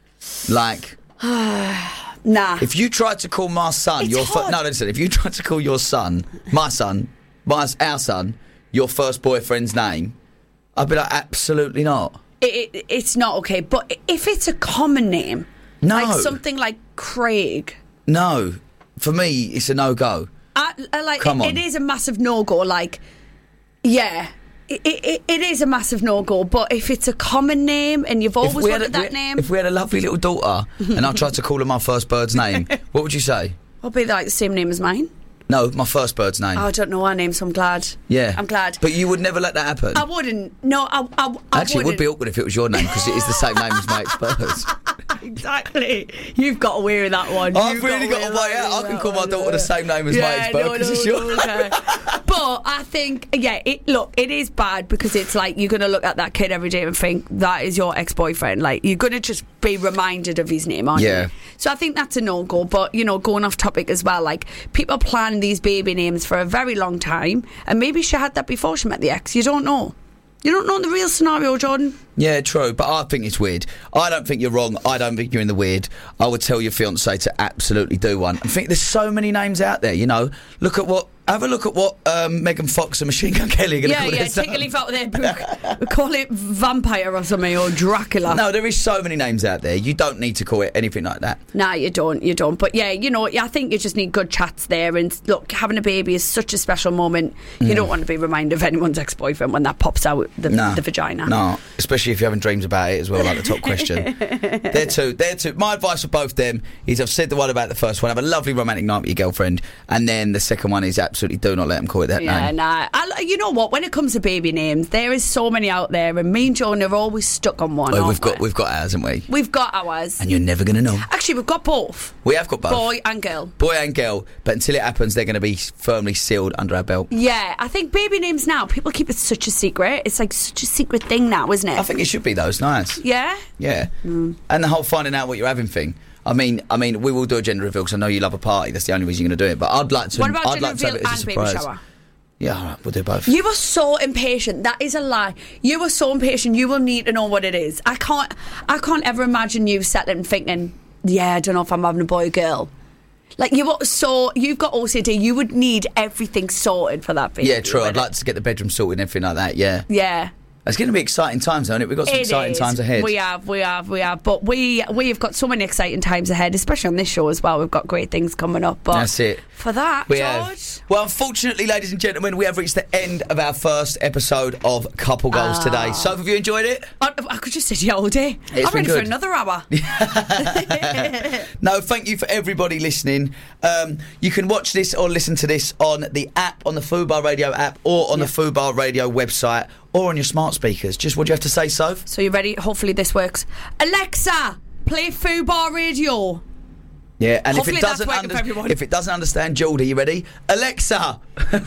Like, nah. If you tried to call my son, It's your fir- hard. no, listen, if you tried to call your son, my son, my our son, your first boyfriend's name, I'd be like, absolutely not. It, it, it's not okay. But if it's a common name, No. like something like Craig, No, for me, it's a no go. I, I like Come it, on. it is a massive no go. Like, yeah. It, it, it is a massive no-go, but if it's a common name and you've always we had wanted a- that we- name, If we had a lovely little daughter and I tried to call her my first bird's name, what would you say? I'll be like the same name as mine. No, my first bird's name. Oh, I don't know her name, so I'm glad. yeah, I'm glad. But you would never let that happen. I wouldn't. No, I, I, I Actually, it would wouldn't. be awkward if it was your name because it is the same name as my ex-birds. Exactly. You've got away with that one. I've You've really got away a with way that out. I can one. call my daughter the same name as my Yeah, ex-bird no, because no, it's your no, okay. But I think, yeah, it, look, it is bad because it's like you're going to look at that kid every day and think that is your ex-boyfriend. Like, you're going to just be reminded of his name, aren't Yeah. you? So I think that's a no-go. But, you know, going off topic as well, like, people plan these baby names for a very long time, and maybe she had that before she met the ex. You don't know. You don't know the real scenario, Jordan. Yeah, true, but I think it's weird. I don't think you're wrong. I don't think you're in the weird. I would tell your fiancé to absolutely do one. I think there's so many names out there, you know. Look at what... Have a look at what um, Megan Fox and Machine Gun Kelly are going to Yeah, call yeah, their son. take a leaf out of their book. We call it Vampire or something, or Dracula. No, there is so many names out there. You don't need to call it anything like that. Nah, you don't, you don't. But yeah, you know, I think you just need good chats there. And look, having a baby is such a special moment. You Mm. don't want to be reminded of anyone's ex-boyfriend when that pops out the, No. the vagina. No, especially if you're having dreams about it as well, like the top question. They're two. They're two. My advice for both them is I've said the one about the first one. Have a lovely romantic night with your girlfriend. And then the second one is absolutely do not let them call it that Yeah, name. nah. I, you know what? When it comes to baby names, there is so many out there, and me and Joan are always stuck on one. Oh, aren't we've got we? we've got ours, haven't we? We've got ours. And you're never going to know. Actually, we've got both. We have got both. Boy and girl. Boy and girl. But until it happens, they're going to be firmly sealed under our belt. Yeah, I think baby names now, people keep it such a secret. It's like such a secret thing now, isn't it? I think it should be though. It's nice. Yeah? Yeah. And the whole finding out what you're having thing. I mean, I mean, we will do a gender reveal because I know you love a party. That's the only reason you're going to do it. But I'd like to. What about I'd gender like to have reveal it as a and baby surprise. shower? Yeah, all right, we'll do both. You are so impatient. That is a lie. You are so impatient. You will need to know what it is. I can't. I can't ever imagine you settling and thinking, "Yeah, I don't know if I'm having a boy or girl." Like you are so. You've got O C D. You would need everything sorted for that baby. Yeah, true. I'd wouldn't like to get the bedroom sorted and everything like that. Yeah. it? Yeah. It's going to be exciting times, isn't it? We've got some It exciting is. times ahead. We have, we have, we have. But we we've got so many exciting times ahead, especially on this show as well. We've got great things coming up. But That's it. for that, We George. have. Well, unfortunately, ladies and gentlemen, we have reached the end of our first episode of Couple Goals Ah. today. So, have you enjoyed it? I, I could just sit here all day. It's I'm been ready for good. another hour. No, thank you for everybody listening. Um, you can watch this or listen to this on the app, on the Fubar Radio app, or on the Fubar Radio website, or on your smart speakers. Just what do you have to say, Soph? So you ready? Hopefully this works. Alexa, play Fubar Radio. Yeah, and Hopefully if it that's doesn't working under- for everyone. if it doesn't understand Geordie, you ready? Alexa.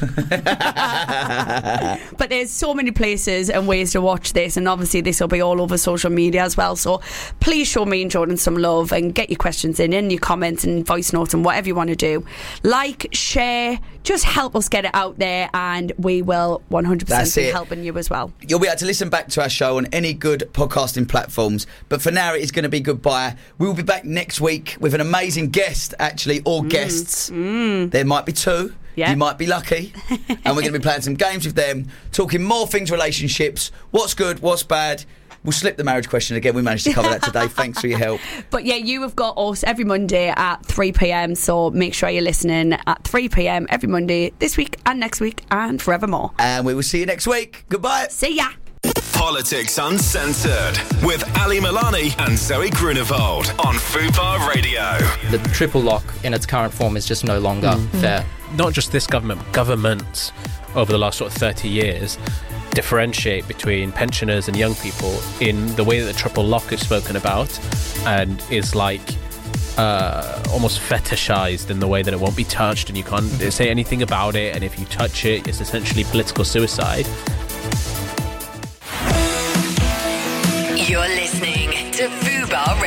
But there's so many places and ways to watch this, and obviously this will be all over social media as well. So please show me and Jordan some love and get your questions in, and your comments and voice notes and whatever you want to do. Like, share, just help us get it out there, and we will one hundred percent That's be it. helping you as well. You'll be able to listen back to our show on any good podcasting platforms. But for now, it is going to be goodbye. We will be back next week with an amazing guest, actually, or guests. There might be two. Yeah. You might be lucky. And we're going to be playing some games with them, talking more things, relationships, what's good, what's bad. We'll slip the marriage question again. We managed to cover that today. Thanks for your help. But yeah, you have got us every Monday at three p.m. So make sure you're listening at three p.m. every Monday this week and next week and forevermore. And we will see you next week. Goodbye. See ya. Politics Uncensored with Ali Milani and Zoe Grunewald on Fubar Radio. The triple lock in its current form is just no longer Mm. fair. Not just this government, but governments over the last sort of thirty years differentiate between pensioners and young people in the way that the triple lock is spoken about and is like uh, almost fetishized in the way that it won't be touched and you can't say anything about it, and if you touch it, it's essentially political suicide.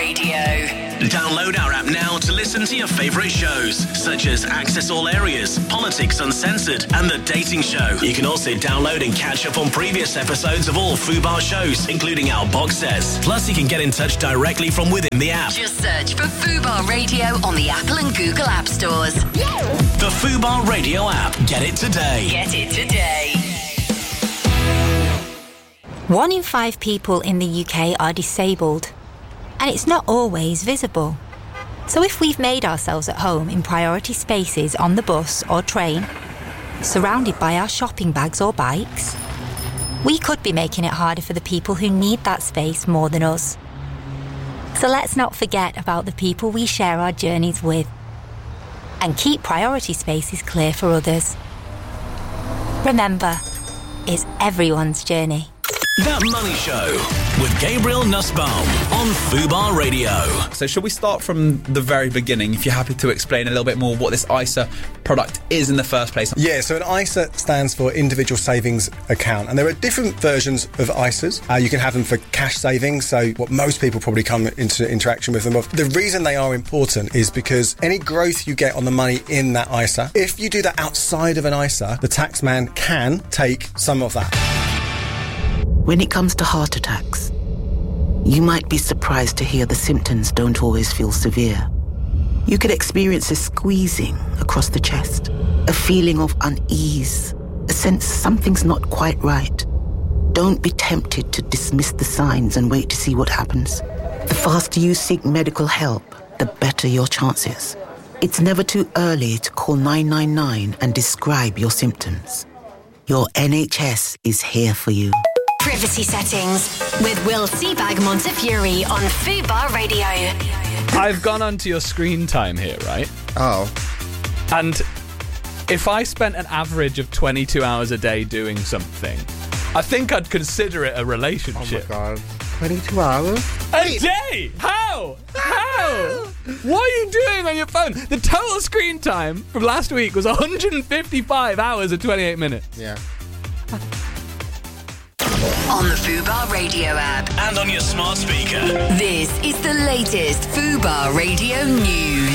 Radio. Download our app now to listen to your favourite shows, such as Access All Areas, Politics Uncensored, and The Dating Show. You can also download and catch up on previous episodes of all Fubar shows, including our box sets. Plus, you can get in touch directly from within the app. Just search for Fubar Radio on the Apple and Google App Stores. The Fubar Radio app. Get it today. Get it today. One in five people in the U K are disabled, and it's not always visible. So if we've made ourselves at home in priority spaces on the bus or train, surrounded by our shopping bags or bikes, we could be making it harder for the people who need that space more than us. So let's not forget about the people we share our journeys with, and keep priority spaces clear for others. Remember, it's everyone's journey. That Money Show with Gabriel Nussbaum on Fubar Radio. So shall we start from the very beginning, if you're happy to explain a little bit more what this I S A product is in the first place? Yeah, so an I S A stands for Individual Savings Account, and there are different versions of I S As. Uh, you can have them for cash savings, so what most people probably come into interaction with them of. The reason they are important is because any growth you get on the money in that I S A, if you do that outside of an I S A, the taxman can take some of that. When it comes to heart attacks, you might be surprised to hear the symptoms don't always feel severe. You could experience a squeezing across the chest, a feeling of unease, a sense something's not quite right. Don't be tempted to dismiss the signs and wait to see what happens. The faster you seek medical help, the better your chances. It's never too early to call nine nine nine and describe your symptoms. Your N H S is here for you. Privacy Settings with Will Seabag Montefiore on Fubar Radio. I've gone onto your screen time here, right? Oh. And if I spent an average of twenty-two hours a day doing something, I think I'd consider it a relationship. Oh my God. twenty-two hours? A day? How? How? What are you doing on your phone? The total screen time from last week was one hundred fifty-five hours and twenty-eight minutes. Yeah. On the Fubar Radio app. And on your smart speaker. This is the latest Fubar Radio news.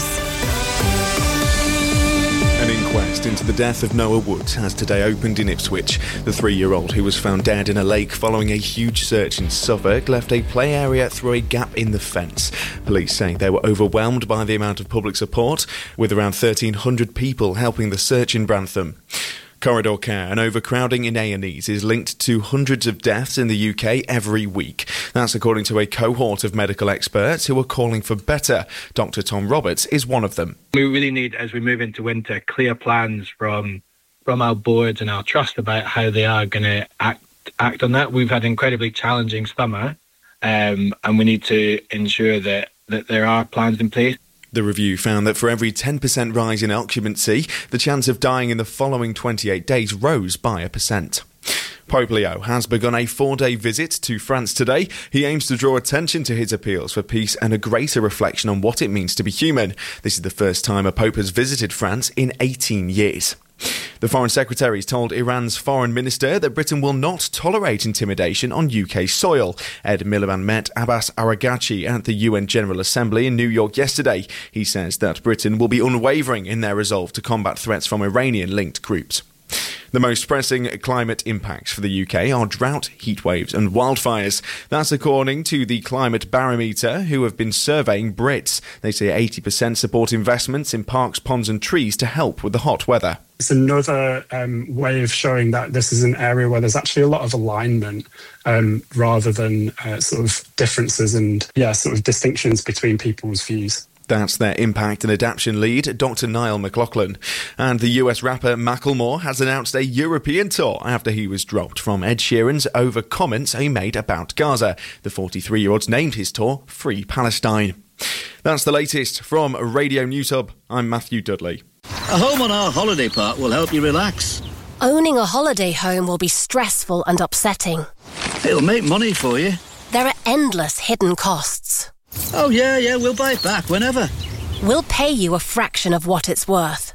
An inquest into the death of Noah Woods has today opened in Ipswich. The three-year-old who was found dead in a lake following a huge search in Suffolk left a play area through a gap in the fence. Police say they were overwhelmed by the amount of public support, with around thirteen hundred people helping the search in Brantham. Corridor care and overcrowding in A and Es is linked to hundreds of deaths in the U K every week. That's according to a cohort of medical experts who are calling for better. Doctor Tom Roberts is one of them. We really need, as we move into winter, clear plans from from our boards and our trust about how they are going to act act on that. We've had an incredibly challenging summer, um, and we need to ensure that, that there are plans in place. The review found that for every ten percent rise in occupancy, the chance of dying in the following twenty-eight days rose by a percent. Pope Leo has begun a four-day visit to France today. He aims to draw attention to his appeals for peace and a greater reflection on what it means to be human. This is the first time a pope has visited France in eighteen years. The Foreign Secretary has told Iran's Foreign Minister that Britain will not tolerate intimidation on U K soil. Ed Miliband met Abbas Araghchi at the U N General Assembly in New York yesterday. He says that Britain will be unwavering in their resolve to combat threats from Iranian-linked groups. The most pressing climate impacts for the U K are drought, heatwaves and wildfires. That's according to the Climate Barometer, who have been surveying Brits. They say eighty percent support investments in parks, ponds and trees to help with the hot weather. It's another um, way of showing that this is an area where there's actually a lot of alignment um, rather than uh, sort of differences and, yeah, sort of distinctions between people's views. That's their impact and adaptation lead, Doctor Niall McLaughlin. And the U S rapper Macklemore has announced a European tour after he was dropped from Ed Sheeran's over comments he made about Gaza. The forty-three-year-old named his tour Free Palestine. That's the latest from Radio News Hub. I'm Matthew Dudley. A home on our holiday park will help you relax. Owning a holiday home will be stressful and upsetting. It'll make money for you. There are endless hidden costs. Oh, yeah, yeah, we'll buy it back whenever. We'll pay you a fraction of what it's worth.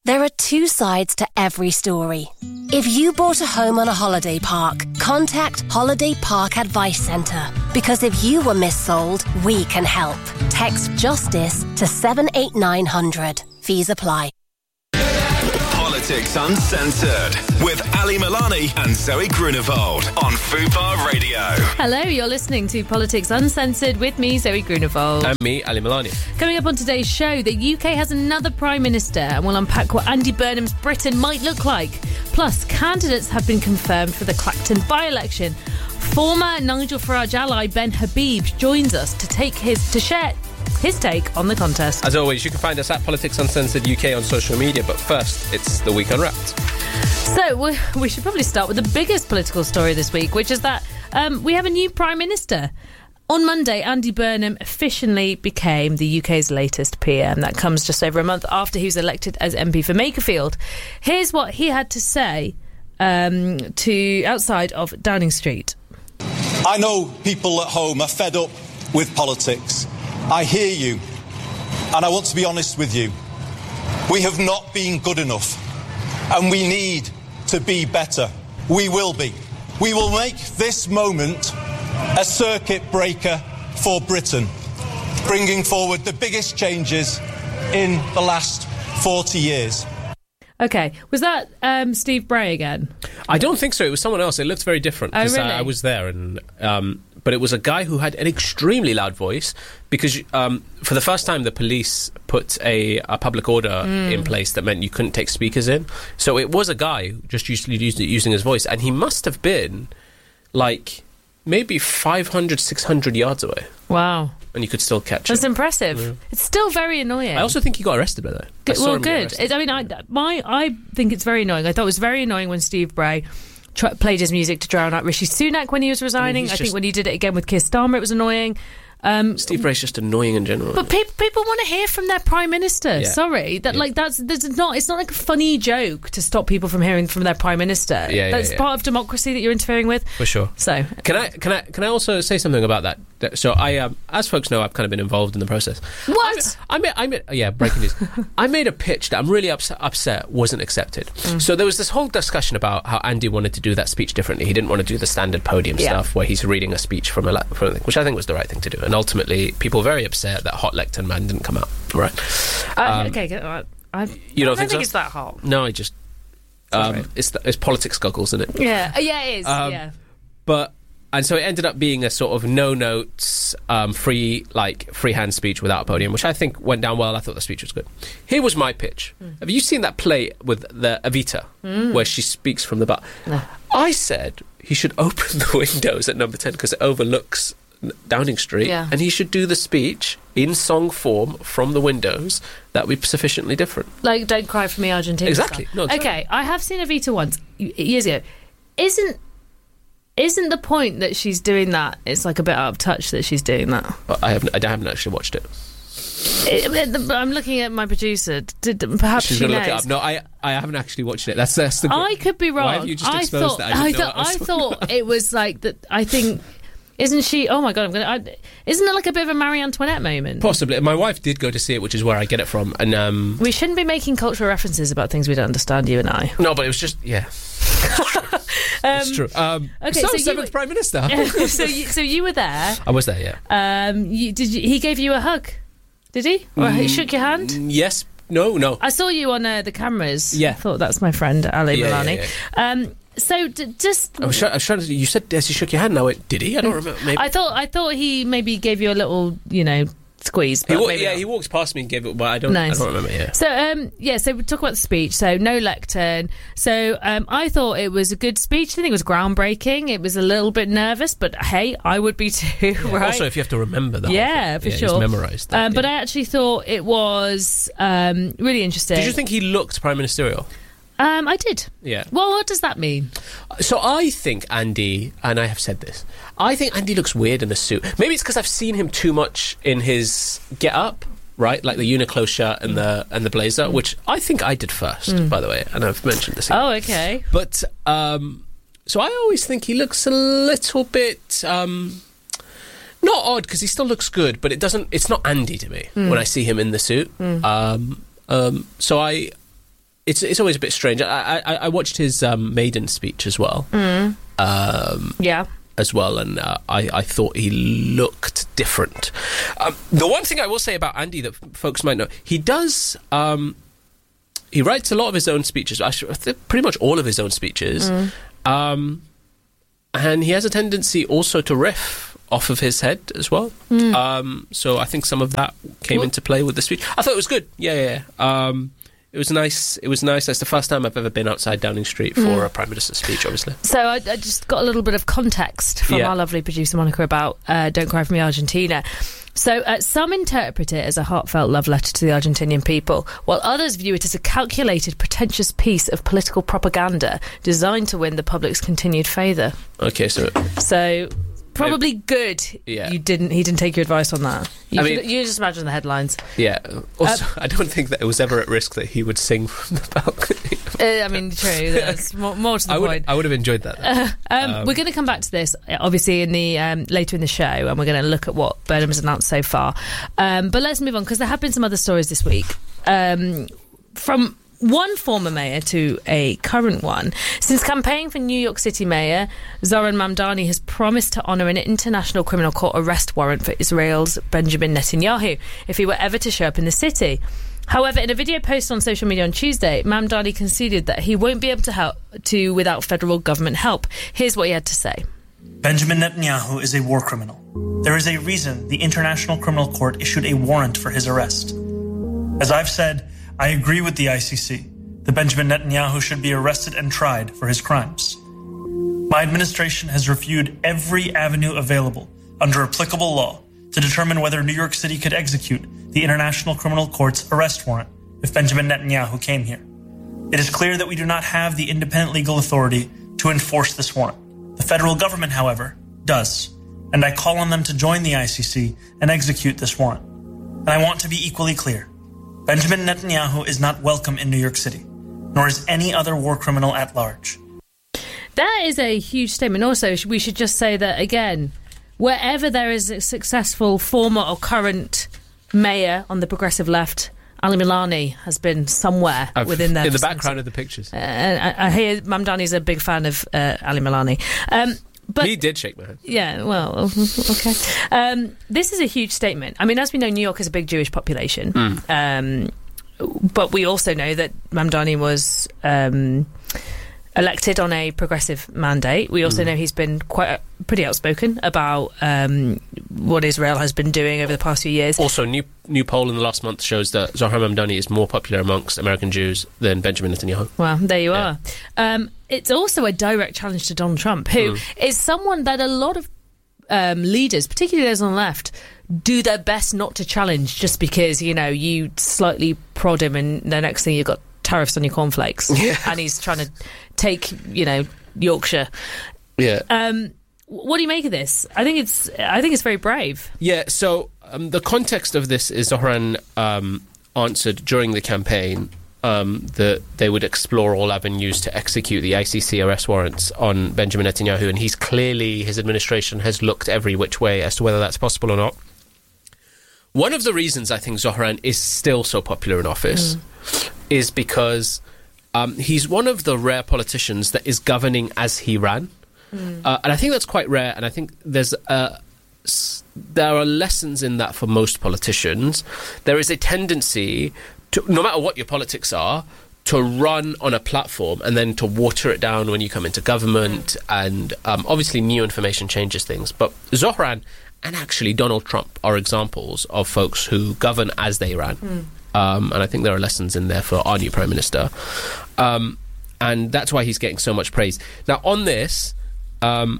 There are two sides to every story. If you bought a home on a holiday park, contact Holiday Park Advice Centre. Because if you were missold, we can help. Text JUSTICE to seven eight nine hundred. Fees apply. Politics Uncensored with Ali Milani and Zoe Grunewald on Fubar Radio. Hello, you're listening to Politics Uncensored with me, Zoe Grunewald. And me, Ali Milani. Coming up on today's show, the U K has another Prime Minister, and we'll unpack what Andy Burnham's Britain might look like. Plus, candidates have been confirmed for the Clacton by-election. Former Nigel Farage ally Ben Habib joins us to take his to share his take on the contest. As always, you can find us at Politics Uncensored U K on social media, but first, it's the Week Unwrapped. So, we should probably start with the biggest political story this week, which is that um, we have a new Prime Minister. On Monday, Andy Burnham officially became the U K's latest P M. That comes just over a month after he was elected as M P for Makerfield. Here's what he had to say um, to outside of Downing Street. I know people at home are fed up with politics. I hear you, and I want to be honest with you. We have not been good enough, and we need to be better. We will be. We will make this moment a circuit breaker for Britain, bringing forward the biggest changes in the last forty years. OK, was that um, Steve Bray again? I don't think so. It was someone else. It looked very different. Oh, really? I, I was there, and um, but it was a guy who had an extremely loud voice because um, for the first time the police put a, a public order mm. in place that meant you couldn't take speakers in. So it was a guy just used, used, using his voice, and he must have been like maybe five hundred, six hundred yards away. Wow. And you could still catch That's him. impressive. Yeah. It's still very annoying. I also think he got arrested by that. Good, well, good. It, I mean, I, my, I think it's very annoying. I thought it was very annoying when Steve Bray tr- played his music to drown out Rishi Sunak when he was resigning. I, mean, I think when he did it again with Keir Starmer, it was annoying. Um, Steve Bray's just annoying in general. But pe- people want to hear from their Prime Minister. Yeah. Sorry, that yeah. like that's, that's not. It's not like a funny joke to stop people from hearing from their Prime Minister. Yeah, that's yeah, yeah. part of democracy that you're interfering with. For sure. So can I can I can I also say something about that? So I, um, as folks know, I've kind of been involved in the process. What? I made, I made, yeah, breaking news. I made a pitch that I'm really upset, upset wasn't accepted. Mm. So there was this whole discussion about how Andy wanted to do that speech differently. He didn't want to do the standard podium yeah. stuff where he's reading a speech from a, from a, which I think was the right thing to do. And ultimately, people were very upset that Hot Lectern Man didn't come out. Right? Uh, um, okay, I, I, you don't I think, think so? it's that hot. No, I just um, it's the, it's politics goggles, isn't it? Yeah, yeah, it is. Um, yeah, but. And so it ended up being a sort of no notes, um, free like freehand speech without a podium, which I think went down well. I thought the speech was good. Here was my pitch. Mm. Have you seen that play with the Evita, mm. where she speaks from the bar? No. I said he should open the windows at number ten because it overlooks Downing Street, yeah. and he should do the speech in song form from the windows. That would be sufficiently different. Like Don't Cry For Me, Argentina. Exactly. No, exactly. Okay, I have seen Evita once years ago. Isn't Isn't the point that she's doing that? It's like a bit out of touch that she's doing that. But I haven't. I haven't actually watched it. it I'm looking at my producer. Did, perhaps she's she going to knows. look it up. No, I. I haven't actually watched it. That's that's the. I could be wrong. Why have you just I exposed thought, that? I, I didn't know thought. what I, I thought it was like that. I think. Isn't she? Oh my god! I'm gonna. I, isn't it like a bit of a Marie Antoinette moment? Possibly. My wife did go to see it, which is where I get it from. And um, we shouldn't be making cultural references about things we don't understand. You and I. No, but it was just yeah. It's true. Um, okay, so, so seventh you, Prime Minister. so, you, so you were there. I was there. Yeah. Um, you, did you, he gave you a hug? Did he? Or he Mm, shook your hand? Yes. No. No. I saw you on uh, the cameras. Yeah. I thought that's my friend Ali Yeah, Milani. yeah, yeah. Um, so d- just. I was, try- I was trying to. You said as he shook your hand. Now, wait, did he? I don't remember. Maybe. I thought. I thought he maybe gave you a little, you know, squeeze. He But wa- maybe yeah, not. he walks past me and gave it, but I don't. Nice. I don't remember. Yeah. So um, yeah, so we talk about the speech. So no lectern. So um, I thought it was a good speech. I think it was groundbreaking. It was a little bit nervous, but hey, I would be too. Yeah, right? Also, if you have to remember that. Yeah, for yeah, sure. He's memorised that. Um, but yeah. I actually thought it was um, really interesting. Did you think he looked prime ministerial? Um, I did. Yeah. Well, what does that mean? So I think Andy, and I have said this, I think Andy looks weird in the suit. Maybe it's because I've seen him too much in his get-up, right? Like the Uniqlo shirt and the and the blazer, mm. which I think I did first, Mm. by the way, and I've mentioned this. Oh, okay. But, um, so I always think he looks a little bit... Um, not odd, because he still looks good, but it doesn't... It's not Andy to me Mm. when I see him in the suit. Mm. Um, um, so I... it's it's always a bit strange. I I, I watched his um, maiden speech as well. Mm. Um, yeah. As well, and uh, I, I thought he looked different. Um, the one thing I will say about Andy that f- folks might know, he does. Um, he writes a lot of his own speeches. Actually, pretty much all of his own speeches, Mm. um, and he has a tendency also to riff off of his head as well. Mm. Um, so I think some of that came Well- into play with the speech. I thought it was good. Yeah, yeah. yeah. Um, It was nice. It was nice. That's the first time I've ever been outside Downing Street for Mm. a Prime Minister's speech, obviously. So I, I just got a little bit of context from Yeah. our lovely producer Monica about uh, Don't Cry For Me Argentina. So uh, some interpret it as a heartfelt love letter to the Argentinian people, while others view it as a calculated, pretentious piece of political propaganda designed to win the public's continued favour. Okay, so So probably good. Yeah. You didn't. He didn't take your advice on that. You, I could- mean- you just imagine the headlines. yeah. Also, Uh, I don't think that it was ever at risk that he would sing from the balcony. Uh, I mean, true. That's more, more to the I would. point. I would have enjoyed that. though. Uh, um, Um, we're going to come back to this, uh, obviously, in the um, later in the show, and we're going to look at what Burnham has announced so far. Um, but let's move on, because there have been some other stories this week. Um, from one former mayor to a current one. Since campaigning for New York City Mayor, Zoran Mamdani has promised to honour an international criminal court arrest warrant for Israel's Benjamin Netanyahu if he were ever to show up in the city. However, in a video posted on social media on Tuesday, Mamdani conceded that he won't be able to help to without federal government help. Here's what he had to say. Benjamin Netanyahu is a war criminal. There is a reason the International Criminal Court issued a warrant for his arrest. As I've said, I agree with the I C C that Benjamin Netanyahu should be arrested and tried for his crimes. My administration has reviewed every avenue available under applicable law to determine whether New York City could execute the International Criminal Court's arrest warrant if Benjamin Netanyahu came here. It is clear that we do not have the independent legal authority to enforce this warrant. The federal government, however, does, and I call on them to join the I C C and execute this warrant. And I want to be equally clear. Benjamin Netanyahu is not welcome in New York City, nor is any other war criminal at large. That is a huge statement. Also, we should just say that, again, wherever there is a successful former or current mayor on the progressive left, Ali Milani has been somewhere I've- within there. in the for some- background of the pictures. Uh, I, I hear Mamdani's a big fan of uh, Ali Milani. Um, but he did shake my hand. Yeah, well, okay. Um, this is a huge statement. I mean, as we know, New York has a big Jewish population. Um, but we also know that Mamdani was um, elected on a progressive mandate. We also Mm. know he's been quite uh, pretty outspoken about um, what Israel has been doing over the past few years. Also, new new poll in the last month shows that Zohran Mamdani is more popular amongst American Jews than Benjamin Netanyahu. Well, there you are. Um, it's also a direct challenge to Donald Trump, who Mm. is someone that a lot of um, leaders, particularly those on the left, do their best not to challenge just because, you know, you slightly prod him and the next thing you've got tariffs on your cornflakes. Yeah. And he's trying to take, you know, Yorkshire. Yeah. Um, what do you make of this? I think it's I think it's very brave. Yeah, so um, the context of this is Zohran um, answered during the campaign um, that they would explore all avenues to execute the I C C arrest warrants on Benjamin Netanyahu, and he's clearly, his administration has looked every which way as to whether that's possible or not. One of the reasons I think Zohran is still so popular in office mm. is because um, he's one of the rare politicians that is governing as he ran. Mm. Uh, and I think that's quite rare, and I think there's uh, s- there are lessons in that for most politicians. There is a tendency to, no matter what your politics are, to run on a platform and then to water it down when you come into government, mm. and um, obviously new information changes things. But Zohran and actually Donald Trump are examples of folks who govern as they ran. Mm. Um, and I think there are lessons in there for our new Prime Minister. Um, and that's why he's getting so much praise. Now, on this... Um,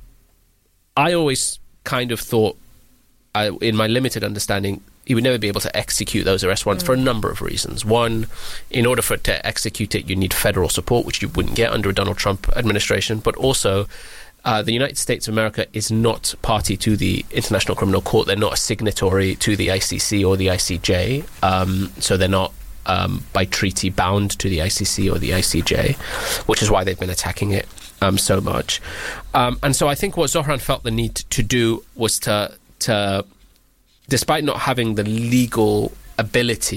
I always kind of thought, I, in my limited understanding, he would never be able to execute those arrest warrants mm. for a number of reasons. One, in order for it to execute it, you need federal support, which you wouldn't get under a Donald Trump administration. But also, uh, the United States of America is not party to the International Criminal Court. They're not a signatory to the I C C or the I C J. Um, so they're not um, by treaty bound to the I C C or the I C J, which is why they've been attacking it Um, so much. Um, and so I think what Zohran felt the need to do was to, to, despite not having the legal ability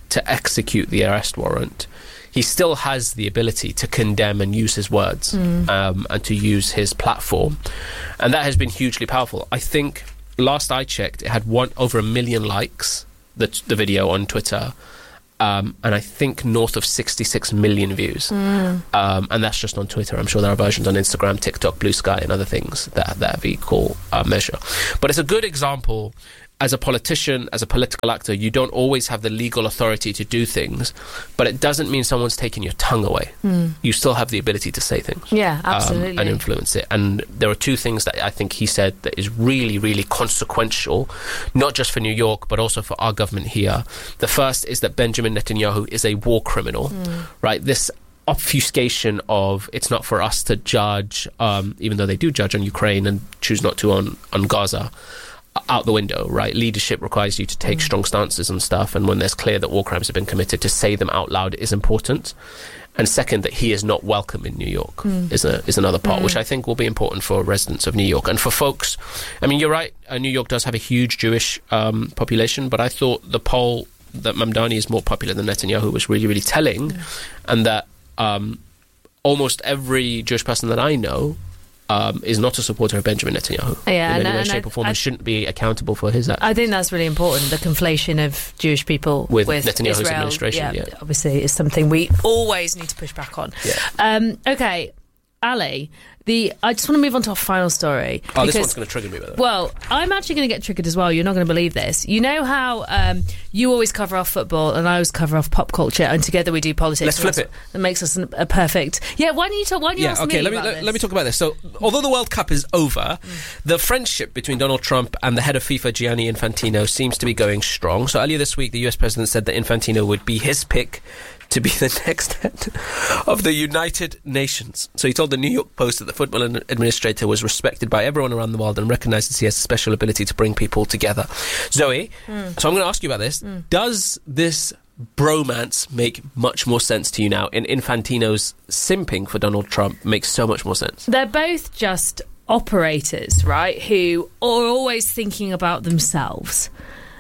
to execute the arrest warrant, he still has the ability to condemn and use his words mm. um, and to use his platform. And that has been hugely powerful. I think last I checked, it had one over a million likes, the, the video on Twitter. Um, and I think north of sixty-six million views. Mm. Um, and that's just on Twitter. I'm sure there are versions on Instagram, TikTok, Blue Sky, and other things that, that have equal uh, measure. But it's a good example. As a politician, as a political actor, you don't always have the legal authority to do things, but it doesn't mean someone's taking your tongue away. Mm. You still have the ability to say things. Yeah, absolutely. Um, and influence it. And there are two things that I think he said that is really, really consequential, not just for New York, but also for our government here. The first is that Benjamin Netanyahu is a war criminal, mm. right? This obfuscation of it's not for us to judge, um, even though they do judge on Ukraine and choose not to on, on Gaza, out the window, right? Leadership requires you to take mm. strong stances on stuff, and when there's clear that war crimes have been committed, to say them out loud is important. And second, that he is not welcome in New York mm. is a is another part, mm. which I think will be important for residents of New York. And for folks, I mean, you're right, uh, New York does have a huge Jewish um, population, but I thought the poll that Mamdani is more popular than Netanyahu was really, really telling, mm. and that um, almost every Jewish person that I know Um, is not a supporter of Benjamin Netanyahu yeah, in any and, way, and shape I, or form, I, and shouldn't be accountable for his actions. I think that's really important, the conflation of Jewish people with, with Netanyahu's Israel, administration. Yeah, yeah. obviously is something we always need to push back on. Yeah. Um, okay, Ali, the I just want to move on to our final story. Oh, because, this one's going to trigger me, by the way. Well, I'm actually going to get triggered as well. You're not going to believe this. You know how um, you always cover off football and I always cover off pop culture, and together we do politics. Let's flip it. That makes us an, a perfect. Yeah. Why don't you talk? Why don't you yeah, ask okay. me Let me about let, this? let me talk about this. So, although the World Cup is over, mm. the friendship between Donald Trump and the head of FIFA, Gianni Infantino, seems to be going strong. So earlier this week, the U S president said that Infantino would be his pick to be the next head of the United Nations. So he told the New York Post that the football administrator was respected by everyone around the world and recognises he has a special ability to bring people together. Zoe, mm. so I'm going to ask you about this. Mm. Does this bromance make much more sense to you now? In Infantino's simping for Donald Trump makes so much more sense. They're both just operators, right, who are always thinking about themselves.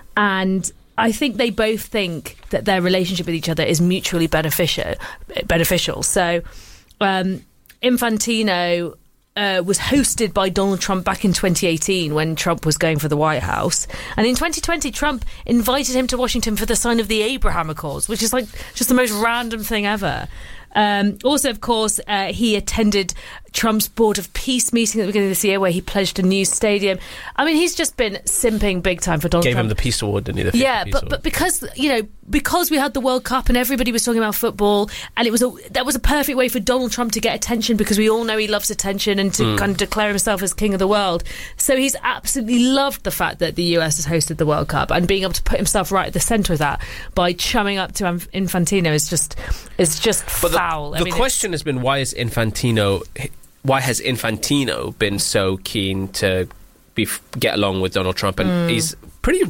And I think they both think that their relationship with each other is mutually beneficial. Beneficial. So, um, Infantino uh, was hosted by Donald Trump back in twenty eighteen when Trump was going for the White House, and in twenty twenty, Trump invited him to Washington for the sign of the Abraham Accords, which is like just the most random thing ever. Um, also, of course, uh, he attended Trump's Board of Peace meeting at the beginning of this year where he pledged a new stadium. I mean, he's just been simping big time for Donald Gave Trump. Gave him the Peace Award, didn't he? The yeah, Peace but, Award. but because, you know, because we had the World Cup and everybody was talking about football, and it was a, that was a perfect way for Donald Trump to get attention, because we all know he loves attention and to mm. kind of declare himself as king of the world. So he's absolutely loved the fact that the U S has hosted the World Cup, and being able to put himself right at the centre of that by chumming up to Infantino is just is just but foul. The, I the mean, question has been, why is Infantino... Why has Infantino been so keen to be, get along with Donald Trump? And mm. he's pretty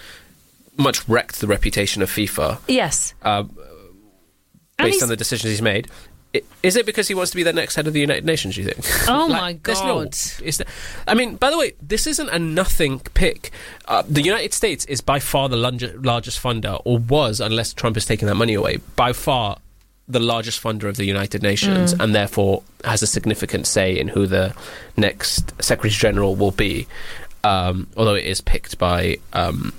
much wrecked the reputation of FIFA. Yes. Uh, based on the decisions he's made. Is it because he wants to be the next head of the United Nations, do you think? Oh, like, my God. No, is there, I mean, by the way, this isn't a nothing pick. Uh, the United States is by far the largest funder, or was, unless Trump has taken that money away, by far the largest funder of the United Nations, mm. and therefore has a significant say in who the next Secretary General will be, um, although it is picked by um,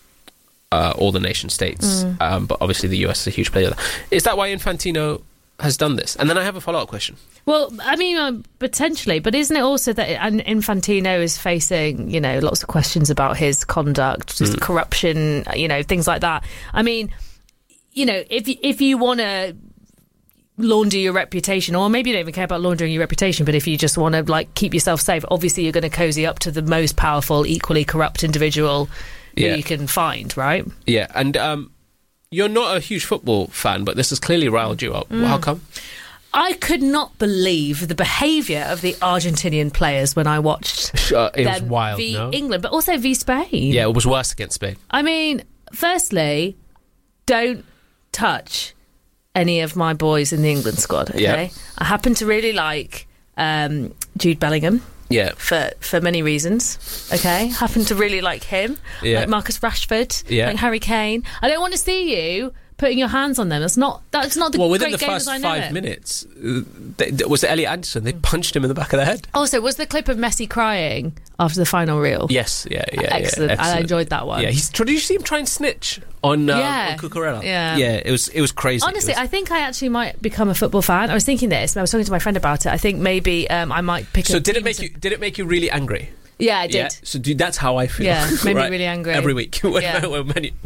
uh, all the nation states, mm. um, but obviously the U S is a huge player. Is that why Infantino has done this? And then I have a follow-up question. Well, I mean, uh, potentially, but isn't it also that and Infantino is facing, you know, lots of questions about his conduct, just mm. corruption, you know, things like that. I mean, you know, if if you want to launder your reputation, or maybe you don't even care about laundering your reputation, but if you just want to like keep yourself safe, obviously you're going to cozy up to the most powerful, equally corrupt individual yeah. who you can find, right? Yeah, and um, you're not a huge football fan, but this has clearly riled you up. Mm. How come? I could not believe the behaviour of the Argentinian players when I watched uh, it was them wild, v no? England, but also v Spain. Yeah, it was worse against Spain. I mean, firstly, don't touch any of my boys in the England squad, okay? Yeah. I happen to really like um, Jude Bellingham. Yeah. For for many reasons, okay? Happen to really like him. Yeah. Like Marcus Rashford. Yeah. Like Harry Kane. I don't want to see you putting your hands on them. That's not that's not the well, within great the game first as I know five it. minutes, uh, they, was it Elliot Anderson? They punched him in the back of the head. Also, was the clip of Messi crying after the final reel? Yes, yeah, yeah, yeah, excellent. excellent. I enjoyed that one. Yeah, he's. Did you see him try and snitch on, uh, Yeah. on Cucurella? Yeah. yeah. It was it was crazy. Honestly, It was- I think I actually might become a football fan. I was thinking this. I was talking to my friend about it. I think maybe um, I might pick. so a did it team make to- you? Did it make you really angry? Yeah, I did. Yeah. So dude, that's how I feel. Yeah, made me right? really angry. every week when, Yeah. when, when,